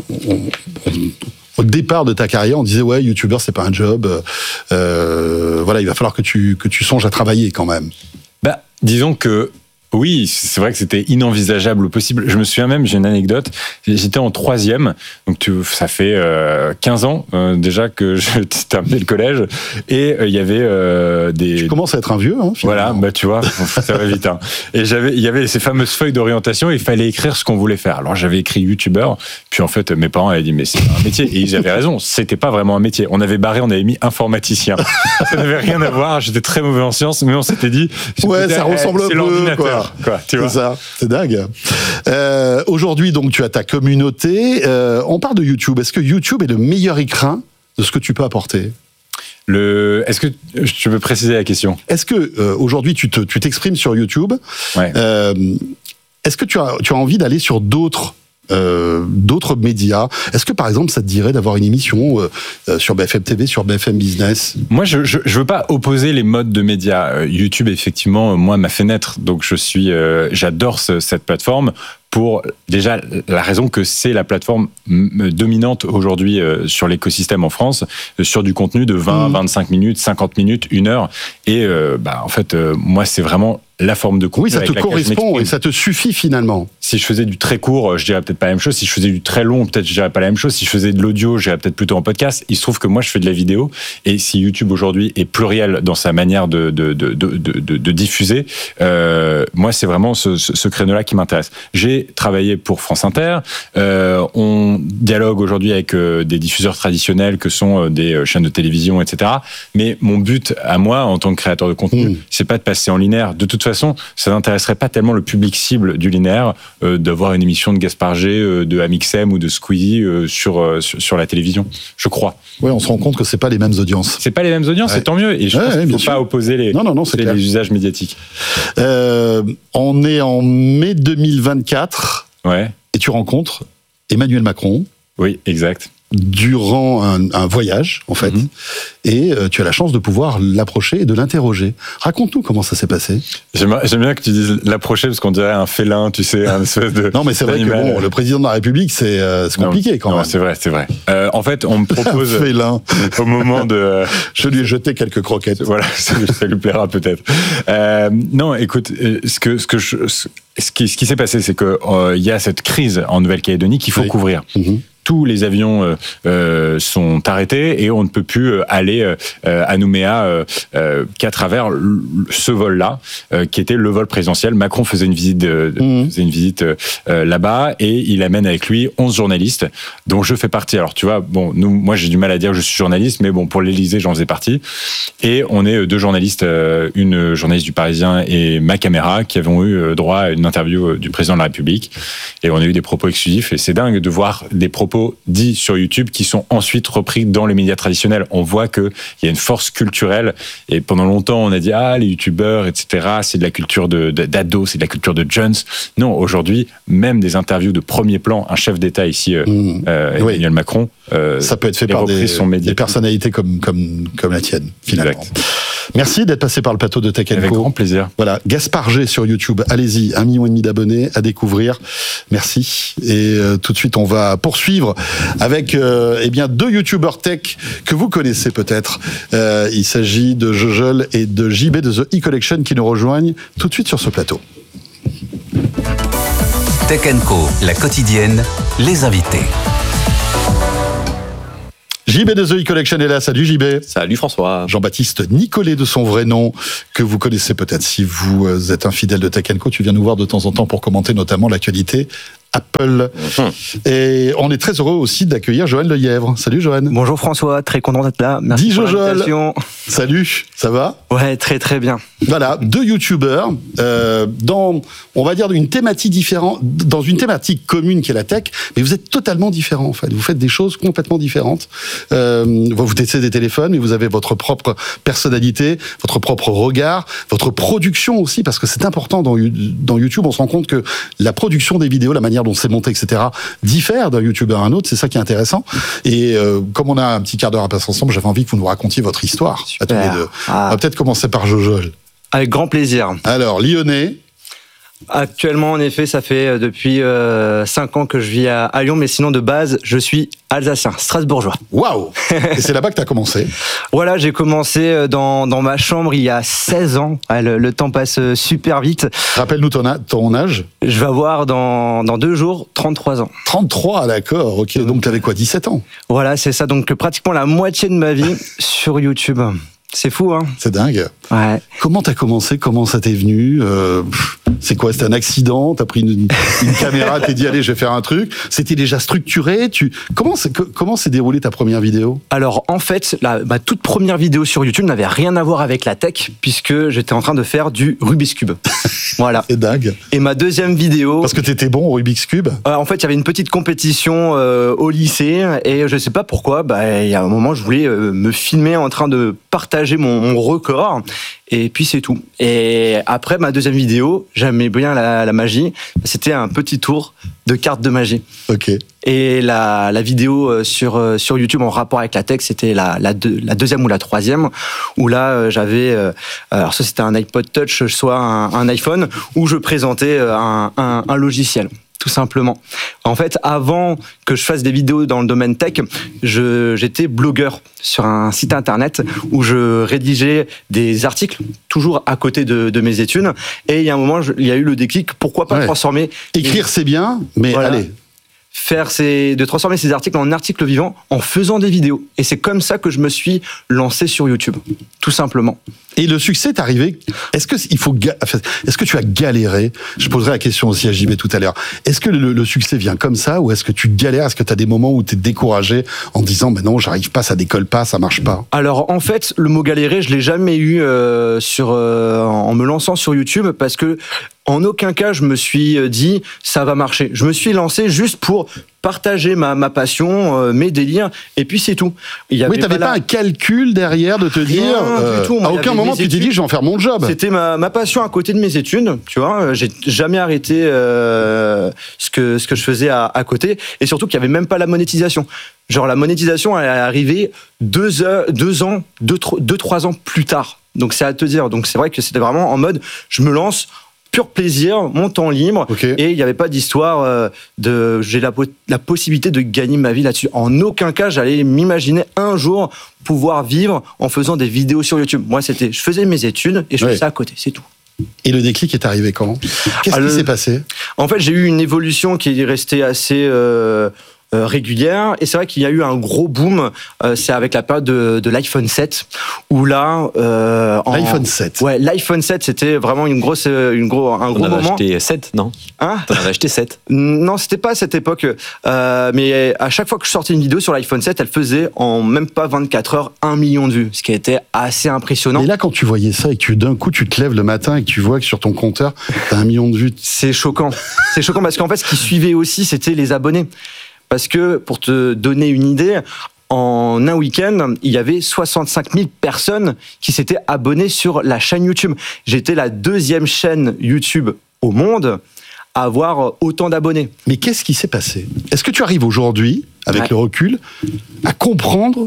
au départ de ta carrière, on disait ouais, youtubeur, c'est pas un job. Voilà, il va falloir que tu songes à travailler quand même. Bah, disons que oui, c'est vrai que c'était inenvisageable au possible. Je me souviens même, j'ai une anecdote, j'étais en 3e, donc ça fait 15 ans déjà que je terminais le collège, et il y avait des... Tu commences à être un vieux, hein, voilà, bah tu vois, ça va vite. Hein. Et il y avait ces fameuses feuilles d'orientation, et il fallait écrire ce qu'on voulait faire. Alors j'avais écrit youtubeur, puis en fait mes parents avaient dit mais c'est un métier, et ils avaient raison, c'était pas vraiment un métier. On avait mis informaticien. Ça n'avait rien à voir, j'étais très mauvais en sciences, mais on s'était dit... Ouais, ça ressemble un peu, quoi. Tu vois. C'est ça, c'est dingue. Aujourd'hui, donc, tu as ta communauté. On parle de YouTube. Est-ce que YouTube est le meilleur écrin de ce que tu peux apporter? Est-ce que tu veux préciser la question? Est-ce que aujourd'hui tu t'exprimes sur YouTube? Ouais. Est-ce que tu as envie d'aller sur d'autres médias? Est-ce que par exemple ça te dirait d'avoir une émission sur BFM TV, sur BFM Business? Moi, je veux pas opposer les modes de médias. YouTube, effectivement, moi m'a fait naître, donc j'adore cette plateforme. Pour déjà la raison que c'est la plateforme dominante aujourd'hui sur l'écosystème en France, sur du contenu de 20, 25 minutes, 50 minutes, 1 heure. Et en fait, moi, c'est vraiment la forme de contenu. Oui, ça te correspond et ça te suffit finalement. Si je faisais du très court, je dirais peut-être pas la même chose. Si je faisais du très long, peut-être je dirais pas la même chose. Si je faisais de l'audio, je dirais peut-être plutôt en podcast. Il se trouve que moi, je fais de la vidéo. Et si YouTube aujourd'hui est pluriel dans sa manière de diffuser, moi, c'est vraiment ce créneau-là qui m'intéresse. J'ai travaillé pour France Inter. On dialogue aujourd'hui avec des diffuseurs traditionnels que sont des chaînes de télévision, etc. Mais mon but à moi, en tant que créateur de contenu, c'est pas de passer en linéaire. De toute façon, ça n'intéresserait pas tellement le public cible du linéaire d'avoir une émission de Gaspard G, de Amixem ou de Squeezie sur la télévision, je crois. Oui, on se rend compte que c'est pas les mêmes audiences. C'est pas les mêmes audiences, c'est tant mieux. Et je pense qu'il ne faut pas opposer les usages médiatiques. On est en mai 2024 et tu rencontres Emmanuel Macron. Oui, exact. Durant un voyage, en fait, et tu as la chance de pouvoir l'approcher et de l'interroger. Raconte-nous comment ça s'est passé. J'aime bien que tu dises l'approcher, parce qu'on dirait un félin, tu sais, un espèce de... Non, mais c'est vrai que le président de la République, c'est compliqué quand même. C'est vrai. En fait, on me propose... un félin. Au moment de... Je lui ai jeté quelques croquettes. Voilà, ça lui plaira peut-être. Non, écoute, ce qui s'est passé, c'est que il y a cette crise en Nouvelle-Calédonie qu'il faut couvrir. Tous les avions sont arrêtés et on ne peut plus aller à Nouméa qu'à travers ce vol-là, qui était le vol présidentiel. Macron faisait une visite, là-bas et il amène avec lui 11 journalistes, dont je fais partie. Alors tu vois, moi j'ai du mal à dire que je suis journaliste, mais bon, pour l'Élysée, j'en faisais partie. Et on est 2 journalistes, une journaliste du Parisien et ma caméra, qui avons eu droit à une interview du président de la République. Et on a eu des propos exclusifs. Et c'est dingue de voir des propos dits sur YouTube qui sont ensuite repris dans les médias traditionnels. On voit qu'il y a une force culturelle et pendant longtemps on a dit les youtubeurs, etc., c'est de la culture d'ados, c'est de la culture de jeunes. Non, aujourd'hui, même des interviews de premier plan, un chef d'État ici, Emmanuel Macron, ça peut être fait par des personnalités comme la tienne, finalement. Exact. Merci d'être passé par le plateau de Tech & Co. Avec grand plaisir. Voilà, Gaspard G sur YouTube. Allez-y, 1,5 million d'abonnés à découvrir. Merci. Et tout de suite, on va poursuivre avec deux YouTubeurs tech que vous connaissez peut-être. Il s'agit de Jojol et de JB de The E-Collection qui nous rejoignent tout de suite sur ce plateau. Tech & Co, la quotidienne, les invités. JB de The E-Collection est là. Salut JB. Salut François. Jean-Baptiste Nicolet de son vrai nom, que vous connaissez peut-être si vous êtes un fidèle de Tech & Co. Tu viens nous voir de temps en temps pour commenter notamment l'actualité Apple. Et on est très heureux aussi d'accueillir Johan Lelièvre. Salut Johan. Bonjour François, très content d'être là. Merci pour l'invitation. Salut, ça va ? Ouais, très très bien. Voilà, 2 youtubeurs dans, on va dire, une thématique différente, dans une thématique commune qui est la tech, mais vous êtes totalement différents en fait. Vous faites des choses complètement différentes. Vous testez des téléphones, mais vous avez votre propre personnalité, votre propre regard, votre production aussi, parce que c'est important dans YouTube. On se rend compte que la production des vidéos, la manière dont c'est monté, etc., diffère d'un youtubeur à un autre. C'est ça qui est intéressant. Et comme on a un petit quart d'heure à passer ensemble, j'avais envie que vous nous racontiez votre histoire. Super. À tous les deux. On va peut-être commencer par Jojol. Avec grand plaisir. Alors, lyonnais. Actuellement, en effet, ça fait depuis 5 ans que je vis à Lyon, mais sinon, de base, je suis alsacien, strasbourgeois. Waouh! Et c'est là-bas que tu as commencé? Voilà, j'ai commencé dans ma chambre il y a 16 ans. Ouais, le temps passe super vite. Rappelle-nous ton âge. Je vais avoir dans 2 jours 33 ans. 33, d'accord, ok. Donc tu avais quoi, 17 ans? Voilà, c'est ça. Donc pratiquement la moitié de ma vie sur YouTube. C'est fou, hein? C'est dingue. Ouais. Comment t'as commencé? Comment ça t'est venu? C'est quoi? C'était un accident? T'as pris une caméra, t'es dit allez, je vais faire un truc. C'était déjà structuré? Comment s'est déroulée ta première vidéo? Alors en fait, ma toute première vidéo sur YouTube n'avait rien à voir avec la tech puisque j'étais en train de faire du Rubik's Cube. Voilà. C'est dingue. Et ma deuxième vidéo. Parce que t'étais bon au Rubik's Cube? En fait, il y avait une petite compétition au lycée et je sais pas pourquoi. Il y a un moment, je voulais me filmer en train de partager mon record. Et puis c'est tout. Et après ma deuxième vidéo, j'aimais bien la magie. C'était un petit tour de cartes de magie. Ok. Et la vidéo sur YouTube en rapport avec la tech, c'était la deuxième ou la troisième, où là j'avais, alors ça c'était un iPod Touch, soit un iPhone, où je présentais un logiciel. Tout simplement. En fait, avant que je fasse des vidéos dans le domaine tech, j'étais blogueur sur un site internet où je rédigeais des articles, toujours à côté de mes études. Et il y a un moment, il y a eu le déclic, pourquoi pas transformer... Écrire, c'est bien, mais voilà. Allez... de transformer ces articles en articles vivants en faisant des vidéos. Et c'est comme ça que je me suis lancé sur YouTube, tout simplement. Et le succès est arrivé. Est-ce que tu as galéré? Je poserai la question aussi à JB tout à l'heure. Est-ce que le succès vient comme ça ou est-ce que tu galères? Est-ce que tu as des moments où tu es découragé en disant mais non, j'arrive pas, ça décolle pas, ça marche pas? Alors en fait, le mot galérer, je l'ai jamais eu en me lançant sur YouTube parce que en aucun cas, je me suis dit ça va marcher. Je me suis lancé juste pour partager ma passion, mes délires, et puis c'est tout. Oui, t'avais pas un calcul derrière de te dire du tout. À aucun moment tu t'es dit je vais en faire mon job. C'était ma passion à côté de mes études, tu vois. J'ai jamais arrêté ce que je faisais à côté, et surtout qu'il y avait même pas la monétisation. Genre la monétisation elle est arrivée 2 ans, 3 ans plus tard. Donc c'est à te dire. Donc c'est vrai que c'était vraiment en mode je me lance. Pur plaisir, mon temps libre, okay. Et il n'y avait pas d'histoire j'ai la possibilité de gagner ma vie là-dessus. En aucun cas, j'allais m'imaginer un jour pouvoir vivre en faisant des vidéos sur YouTube. Moi, je faisais mes études et je faisais ça à côté, c'est tout. Et le déclic est arrivé quand? Qu'est-ce qui s'est passé? En fait, j'ai eu une évolution qui est restée assez régulière, et c'est vrai qu'il y a eu un gros boom, c'est avec la période de l'iPhone 7 où là l'iPhone 7. Ouais, l'iPhone 7 c'était vraiment un gros moment. On avait acheté 7, non? Hein? T'en avais acheté 7? Non, c'était pas à cette époque, mais à chaque fois que je sortais une vidéo sur l'iPhone 7, elle faisait en même pas 24 heures 1 million de vues, ce qui était assez impressionnant. Et là, quand tu voyais ça et que d'un coup tu te lèves le matin et que tu vois que sur ton compteur t'as 1 million de vues, c'est choquant. C'est choquant parce qu'en fait ce qui suivait aussi c'était les abonnés. Parce que, pour te donner une idée, en un week-end, il y avait 65 000 personnes qui s'étaient abonnées sur la chaîne YouTube. J'étais la 2e chaîne YouTube au monde à avoir autant d'abonnés. Mais qu'est-ce qui s'est passé? Est-ce que tu arrives aujourd'hui, avec le recul, à comprendre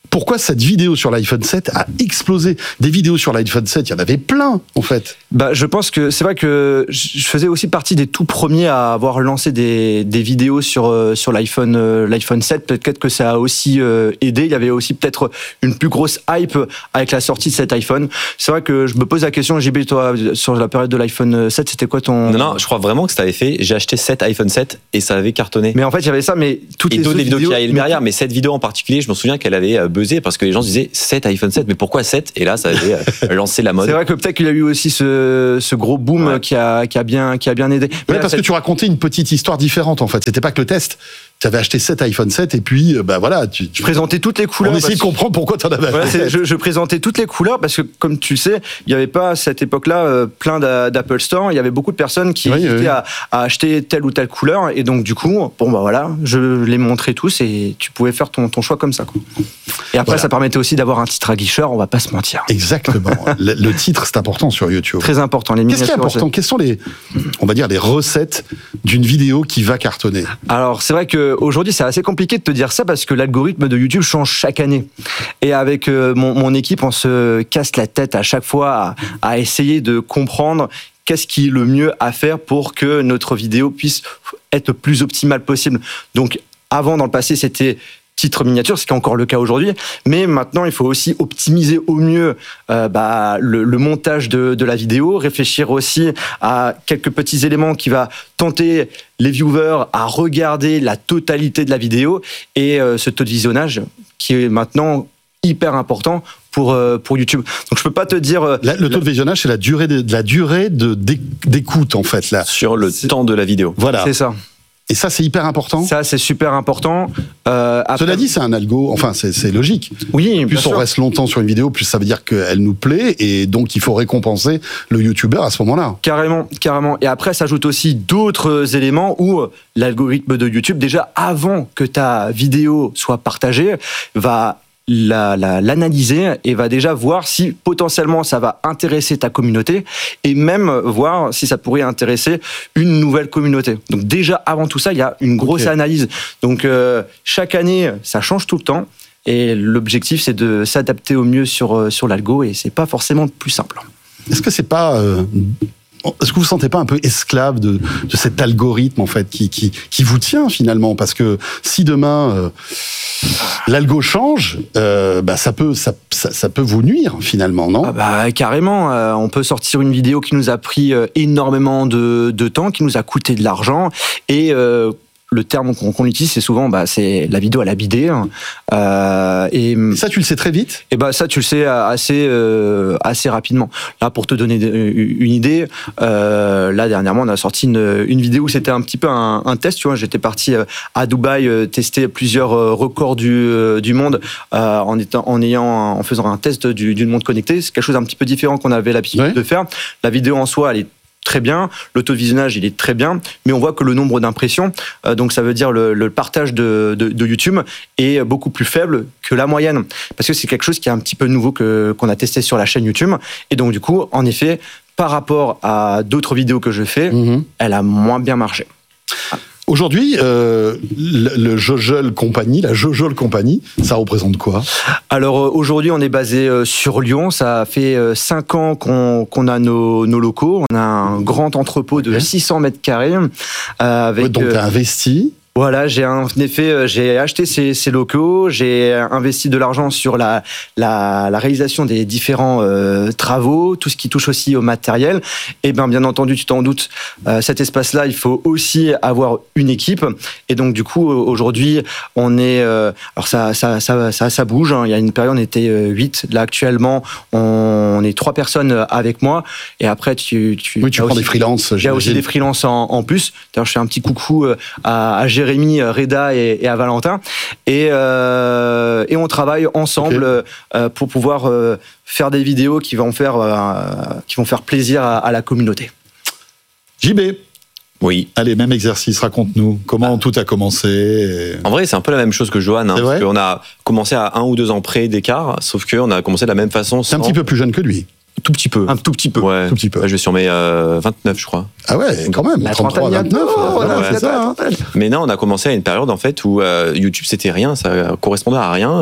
pourquoi cette vidéo sur l'iPhone 7 a explosé. Des vidéos sur l'iPhone 7, il y en avait plein, en fait. Je pense que c'est vrai que je faisais aussi partie des tout premiers à avoir lancé des vidéos sur l'iPhone 7. Peut-être que ça a aussi aidé. Il y avait aussi peut-être une plus grosse hype avec la sortie de cet iPhone. C'est vrai que je me pose la question, JB, toi, sur la période de l'iPhone 7, c'était quoi ton... Non, je crois vraiment que ça avait fait. J'ai acheté 7 iPhone 7 et ça avait cartonné. Mais en fait, il y avait ça, mais toutes et les d'autres autres vidéos qui arrivaient derrière, mais cette vidéo en particulier, je me souviens qu'elle avait buzzé parce que les gens se disaient 7 iPhone 7, mais pourquoi 7 ? Et là, ça avait lancé la mode. C'est vrai que peut-être qu'il y a eu aussi ce gros boom qui a bien aidé. Ouais, parce que tu racontais une petite histoire différente, en fait. C'était pas que le test. Tu avais acheté 7 iPhone 7 et puis, voilà. Je présentais toutes les couleurs. On essayait de comprendre pourquoi tu en avais acheté. Je présentais toutes les couleurs parce que, comme tu le sais, il n'y avait pas à cette époque-là plein d'Apple Store. Il y avait beaucoup de personnes qui hésitaient à acheter telle ou telle couleur. Et donc, du coup, je les montrais tous et tu pouvais faire ton choix comme ça, quoi. Et après, ça permettait aussi d'avoir un titre aguicheur, on va pas se mentir. Exactement. le titre, c'est important sur YouTube. Très important. Les Qu'est-ce qui est important ? Quelles sont les recettes d'une vidéo qui va cartonner ? Alors, c'est vrai qu'aujourd'hui, c'est assez compliqué de te dire ça parce que l'algorithme de YouTube change chaque année. Et avec mon équipe, on se casse la tête à chaque fois à essayer de comprendre qu'est-ce qui est le mieux à faire pour que notre vidéo puisse être le plus optimale possible. Donc, avant, dans le passé, c'était titre miniature, ce qui est encore le cas aujourd'hui, mais maintenant il faut aussi optimiser au mieux le montage de la vidéo, réfléchir aussi à quelques petits éléments qui va tenter les viewers à regarder la totalité de la vidéo et ce taux de visionnage qui est maintenant hyper important pour YouTube. Donc je peux pas te dire le taux de visionnage, c'est la durée d'écoute en fait là sur le temps de la vidéo. Voilà. C'est ça. Et ça, c'est hyper important. Ça, c'est super important. Cela dit, c'est un algo. Enfin, c'est logique. Oui, plus on reste longtemps sur une vidéo, plus ça veut dire qu'elle nous plaît, et donc il faut récompenser le YouTuber à ce moment-là. Carrément. Et après, s'ajoutent aussi d'autres éléments où l'algorithme de YouTube, déjà avant que ta vidéo soit partagée, va l'analyser et va déjà voir si potentiellement ça va intéresser ta communauté et même voir si ça pourrait intéresser une nouvelle communauté. Donc déjà avant tout ça, il y a une grosse analyse. Donc chaque année, ça change tout le temps et l'objectif c'est de s'adapter au mieux sur l'algo et c'est pas forcément le plus simple. Est-ce que c'est pas est-ce que vous ne vous sentez pas un peu esclave de cet algorithme en fait qui vous tient finalement ? Parce que si demain l'algo change, ça peut vous nuire finalement, non ? Carrément. On peut sortir une vidéo qui nous a pris énormément de temps, qui nous a coûté de l'argent et le terme qu'on utilise, c'est souvent, c'est la vidéo à la bidée. Et ça, tu le sais très vite ? Et ça, tu le sais assez rapidement. Là, pour te donner une idée, là dernièrement, on a sorti une vidéo où c'était un petit peu un test. Tu vois, j'étais parti à Dubaï tester plusieurs records du monde en faisant un test du monde connecté. C'est quelque chose d'un petit peu différent qu'on avait l'habitude de faire. La vidéo en soi, elle est très bien, le taux de visionnage il est très bien, mais on voit que le nombre d'impressions, donc ça veut dire le partage de YouTube est beaucoup plus faible que la moyenne, parce que c'est quelque chose qui est un petit peu nouveau qu'on a testé sur la chaîne YouTube, et donc du coup, en effet, par rapport à d'autres vidéos que je fais, elle a moins bien marché. Aujourd'hui, la Jojol Company, ça représente quoi ? Alors aujourd'hui, on est basé sur Lyon. Ça fait 5 ans qu'on a nos locaux. On a un grand entrepôt de 600 mètres carrés. Donc tu as investi ? Voilà, j'ai acheté ces locaux, j'ai investi de l'argent sur la réalisation des différents travaux, tout ce qui touche aussi au matériel. Et bien entendu, tu t'en doutes, cet espace-là, il faut aussi avoir une équipe. Et donc du coup, aujourd'hui, on est, alors ça bouge. Hein. Il y a une période, on était 8. Là actuellement, on est 3 personnes avec moi. Et après, tu prends des freelances. Il y a aussi des freelances en plus. D'ailleurs, je fais un petit coucou à Jérémy, Reda et à Valentin, et on travaille ensemble pour pouvoir faire des vidéos qui vont faire plaisir à la communauté. JB. Oui. Allez, même exercice, raconte-nous comment tout a commencé. En vrai, c'est un peu la même chose que Johan, parce qu'on a commencé à 1 ou 2 ans près d'écart, sauf qu'on a commencé de la même façon. C'est un petit peu plus jeune que lui. Tout petit peu. Un tout petit peu. Ouais. Tout petit peu. Ouais, je vais sur mes 29, je crois. Ah ouais, quand même. 33, 29. C'est ça. Mais non, on a commencé à une période en fait où YouTube c'était rien, ça correspondait à rien.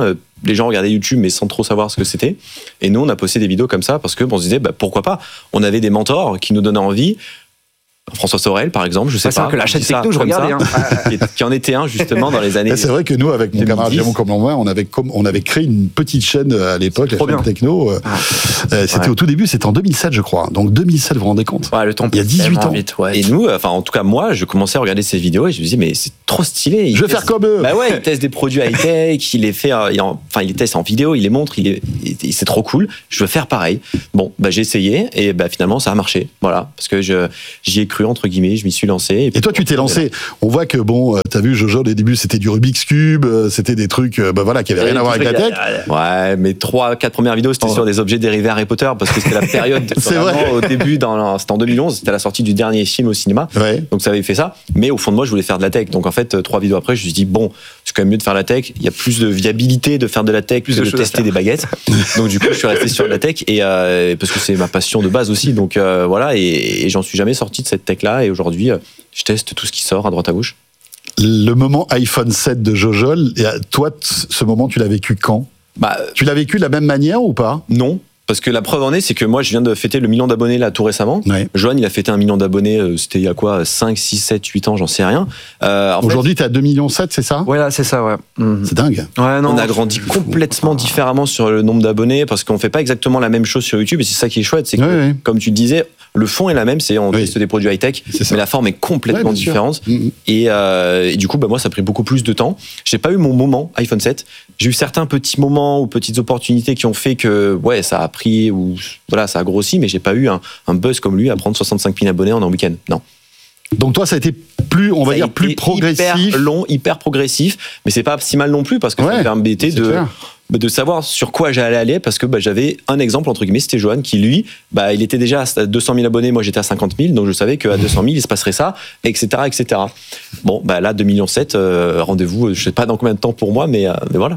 les gens regardaient YouTube mais sans trop savoir ce que c'était. Et nous, on a posté des vidéos comme ça parce que on se disait, pourquoi pas. On avait des mentors qui nous donnaient envie. François Sorel, par exemple, je sais pas. C'est que la chaîne techno, je regardais. Qui en était un, justement dans les années. C'est vrai que nous, avec mon camarade Jérôme comme moi, on avait créé une petite chaîne à l'époque, la chaîne techno. C'était au tout début, c'était en 2007, je crois. Donc 2007, vous vous rendez compte ? Le temps il y a 18 ans. Vite, Et nous, en tout cas, moi, je commençais à regarder ces vidéos et je me disais, mais c'est trop stylé. Je veux faire comme eux. Il teste des produits high-tech, il les teste en vidéo, il les montre, c'est trop cool. Je veux faire pareil. Bon, j'ai essayé et finalement, ça a marché. Voilà. Parce que j'y ai cru, entre guillemets, je m'y suis lancé. Et toi, tu t'es lancé. On voit que, t'as vu, Jojo, au début, c'était du Rubik's Cube, c'était des trucs, qui avaient rien à voir avec la tech. Ouais, mes 3-4 premières vidéos, c'était sur des objets dérivés Harry Potter, parce que c'était la période, c'est vrai. Au début, c'était en 2011, c'était la sortie du dernier film au cinéma. Ouais. Donc ça avait fait ça. Mais au fond de moi, je voulais faire de la tech. Donc en fait, 3 vidéos après, je me suis dit, c'est quand même mieux de faire la tech. Il y a plus de viabilité de faire de la tech, plus de tester des baguettes. Donc du coup, je suis resté sur la tech et parce que c'est ma passion de base aussi. Donc voilà, et j'en suis jamais sorti de cette tech-là. Et aujourd'hui, je teste tout ce qui sort à droite à gauche. Le moment iPhone 7 de Jojol, toi, ce moment, tu l'as vécu quand ? Tu l'as vécu de la même manière ou pas ? Non. Parce que la preuve en est, c'est que moi, je viens de fêter le 1 million d'abonnés là tout récemment. Ouais. Johan, il a fêté 1 million d'abonnés, c'était il y a quoi, 5, 6, 7, 8 ans, j'en sais rien. Aujourd'hui, t'es à 2,7 millions, c'est ça ? Ouais, là, c'est ça, ouais. C'est dingue. Ouais, non, on a grandi complètement différemment sur le nombre d'abonnés parce qu'on fait pas exactement la même chose sur YouTube et c'est ça qui est chouette, c'est que, comme tu disais, le fond est la même, on teste des produits high-tech, mais la forme est complètement différente. Et du coup, moi, ça a pris beaucoup plus de temps. J'ai pas eu mon moment iPhone 7. J'ai eu certains petits moments ou petites opportunités qui ont fait que, ça a pris ou ça a grossi, mais j'ai pas eu un buzz comme lui à prendre 65 000 abonnés en un week-end. Non. Donc toi, ça a été plus, on va dire, plus progressif. Hyper long, hyper progressif, mais c'est pas si mal non plus parce que ça me permettait de savoir sur quoi j'allais aller parce que j'avais un exemple entre guillemets, c'était Johan qui lui, il était déjà à 200 000 abonnés, moi j'étais à 50 000, donc je savais qu'à 200 000 il se passerait ça, etc., etc. Bon, là 2,7 millions, rendez-vous, je sais pas dans combien de temps pour moi, mais voilà.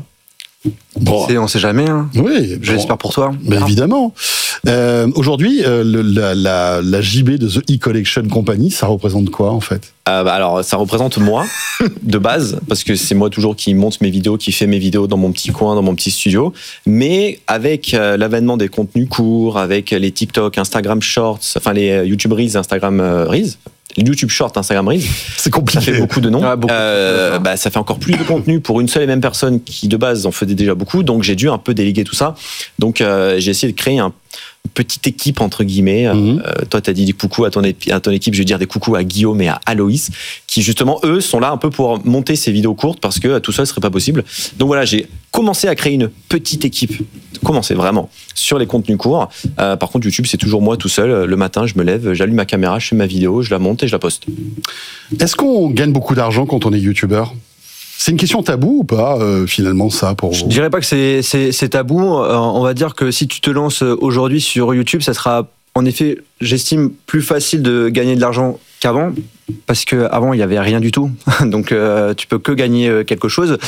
On sait jamais. Hein. Oui, j'espère pour toi. Mais évidemment. Aujourd'hui, la JB de The E-Collection Company, ça représente quoi en fait ? Alors, ça représente moi, de base, parce que c'est moi toujours qui monte mes vidéos, qui fait mes vidéos dans mon petit coin, dans mon petit studio. Mais avec l'avènement des contenus courts, avec les TikTok, Instagram Shorts, enfin les YouTube Reels, Instagram Reels, YouTube Short, Instagram Reels. C'est compliqué. Ça fait beaucoup de noms. Ça fait encore plus de contenu pour une seule et même personne qui, de base, en faisait déjà beaucoup. Donc, j'ai dû un peu déléguer tout ça. Donc, j'ai essayé de créer une petite équipe, entre guillemets. Toi, tu as dit des coucou à ton équipe. Je vais dire des coucou à Guillaume et à Aloïs, qui, justement, eux, sont là un peu pour monter ces vidéos courtes parce que tout seul, ce serait pas possible. Donc, voilà, j'ai commencé à créer une petite équipe. Commencé vraiment sur les contenus courts. Par contre, YouTube, c'est toujours moi tout seul. Le matin, je me lève, j'allume ma caméra, je fais ma vidéo, je la monte et je la poste. Est-ce qu'on gagne beaucoup d'argent quand on est youtubeur ? C'est une question tabou ou pas, finalement, ça, pour vous ? Je dirais pas que c'est tabou. On va dire que si tu te lances aujourd'hui sur YouTube, ça sera, en effet, j'estime, plus facile de gagner de l'argent qu'avant. Parce qu'avant, il n'y avait rien du tout. Donc, tu peux que gagner quelque chose.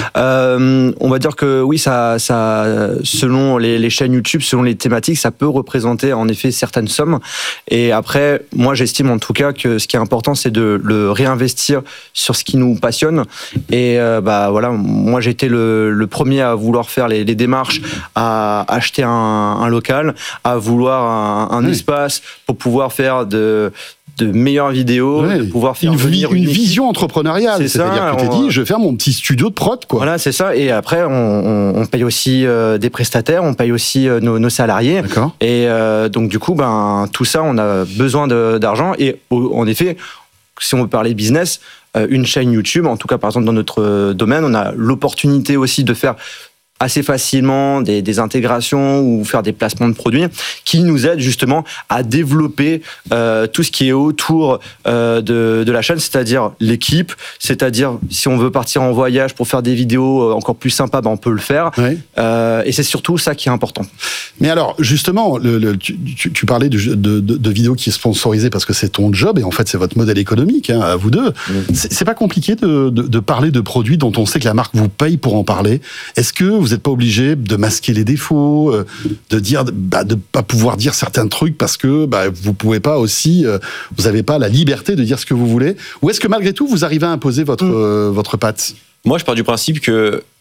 On va dire que oui, ça selon les chaînes YouTube, selon les thématiques, ça peut représenter en effet certaines sommes. Et après, moi, j'estime en tout cas que ce qui est important, c'est de le réinvestir sur ce qui nous passionne. Et voilà, moi, j'ai été le premier à vouloir faire les démarches, à acheter un local, à vouloir un espace pour pouvoir faire de meilleures vidéos, de pouvoir faire une vision entrepreneuriale. C'est C'est-à-dire que tu t'es dit, je vais faire mon petit studio de prod, quoi. Voilà, c'est ça. Et après, on paye aussi des prestataires, on paye aussi nos salariés. D'accord. Et donc, du coup, tout ça, on a besoin d'argent. Et en effet, si on veut parler business, une chaîne YouTube, en tout cas, par exemple, dans notre domaine, on a l'opportunité aussi de faire assez facilement des intégrations ou faire des placements de produits qui nous aident justement à développer tout ce qui est autour de la chaîne, c'est-à-dire l'équipe, c'est-à-dire si on veut partir en voyage pour faire des vidéos encore plus sympas, on peut le faire. Oui. Et c'est surtout ça qui est important. Mais alors, justement, tu parlais de vidéos qui est sponsorisée parce que c'est ton job et en fait c'est votre modèle économique, à vous deux. C'est pas compliqué de parler de produits dont on sait que la marque vous paye pour en parler. Est-ce que vous n'êtes pas obligé de masquer les défauts, de pas pouvoir dire certains trucs parce que vous pouvez pas aussi, vous n'avez pas la liberté de dire ce que vous voulez, ou est-ce que malgré tout vous arrivez à imposer votre patte ? Moi, je pars du principe que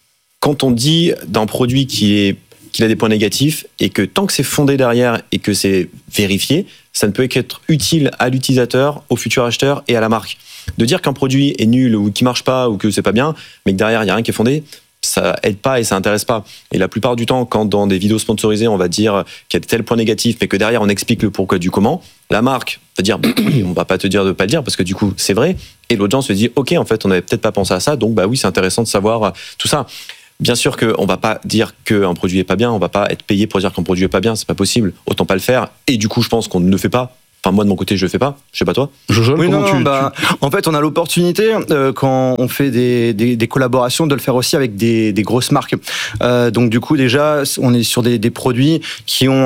quand on dit d'un produit qu'il a des points négatifs et que tant que c'est fondé derrière et que c'est vérifié, ça ne peut qu'être utile à l'utilisateur, au futur acheteur et à la marque. De dire qu'un produit est nul ou qu'il marche pas ou que c'est pas bien, mais que derrière il y a rien qui est fondé, ça aide pas et ça intéresse pas. Et la plupart du temps, quand dans des vidéos sponsorisées, on va dire qu'il y a tel point négatif, mais que derrière on explique le pourquoi du comment, la marque va dire oui, on va pas te dire de pas le dire parce que du coup c'est vrai. Et l'autre gens se dit ok, en fait on avait peut-être pas pensé à ça, donc bah oui c'est intéressant de savoir tout ça. Bien sûr qu'on va pas dire qu'un produit est pas bien, on va pas être payé pour dire qu'un produit est pas bien, c'est pas possible. Autant pas le faire. Et du coup je pense qu'on ne le fait pas. Enfin, moi, de mon côté, je le fais pas. Je sais pas toi. Oui, en fait, on a l'opportunité, quand on fait des collaborations, de le faire aussi avec des grosses marques. Donc, du coup, déjà, on est sur des produits qui ont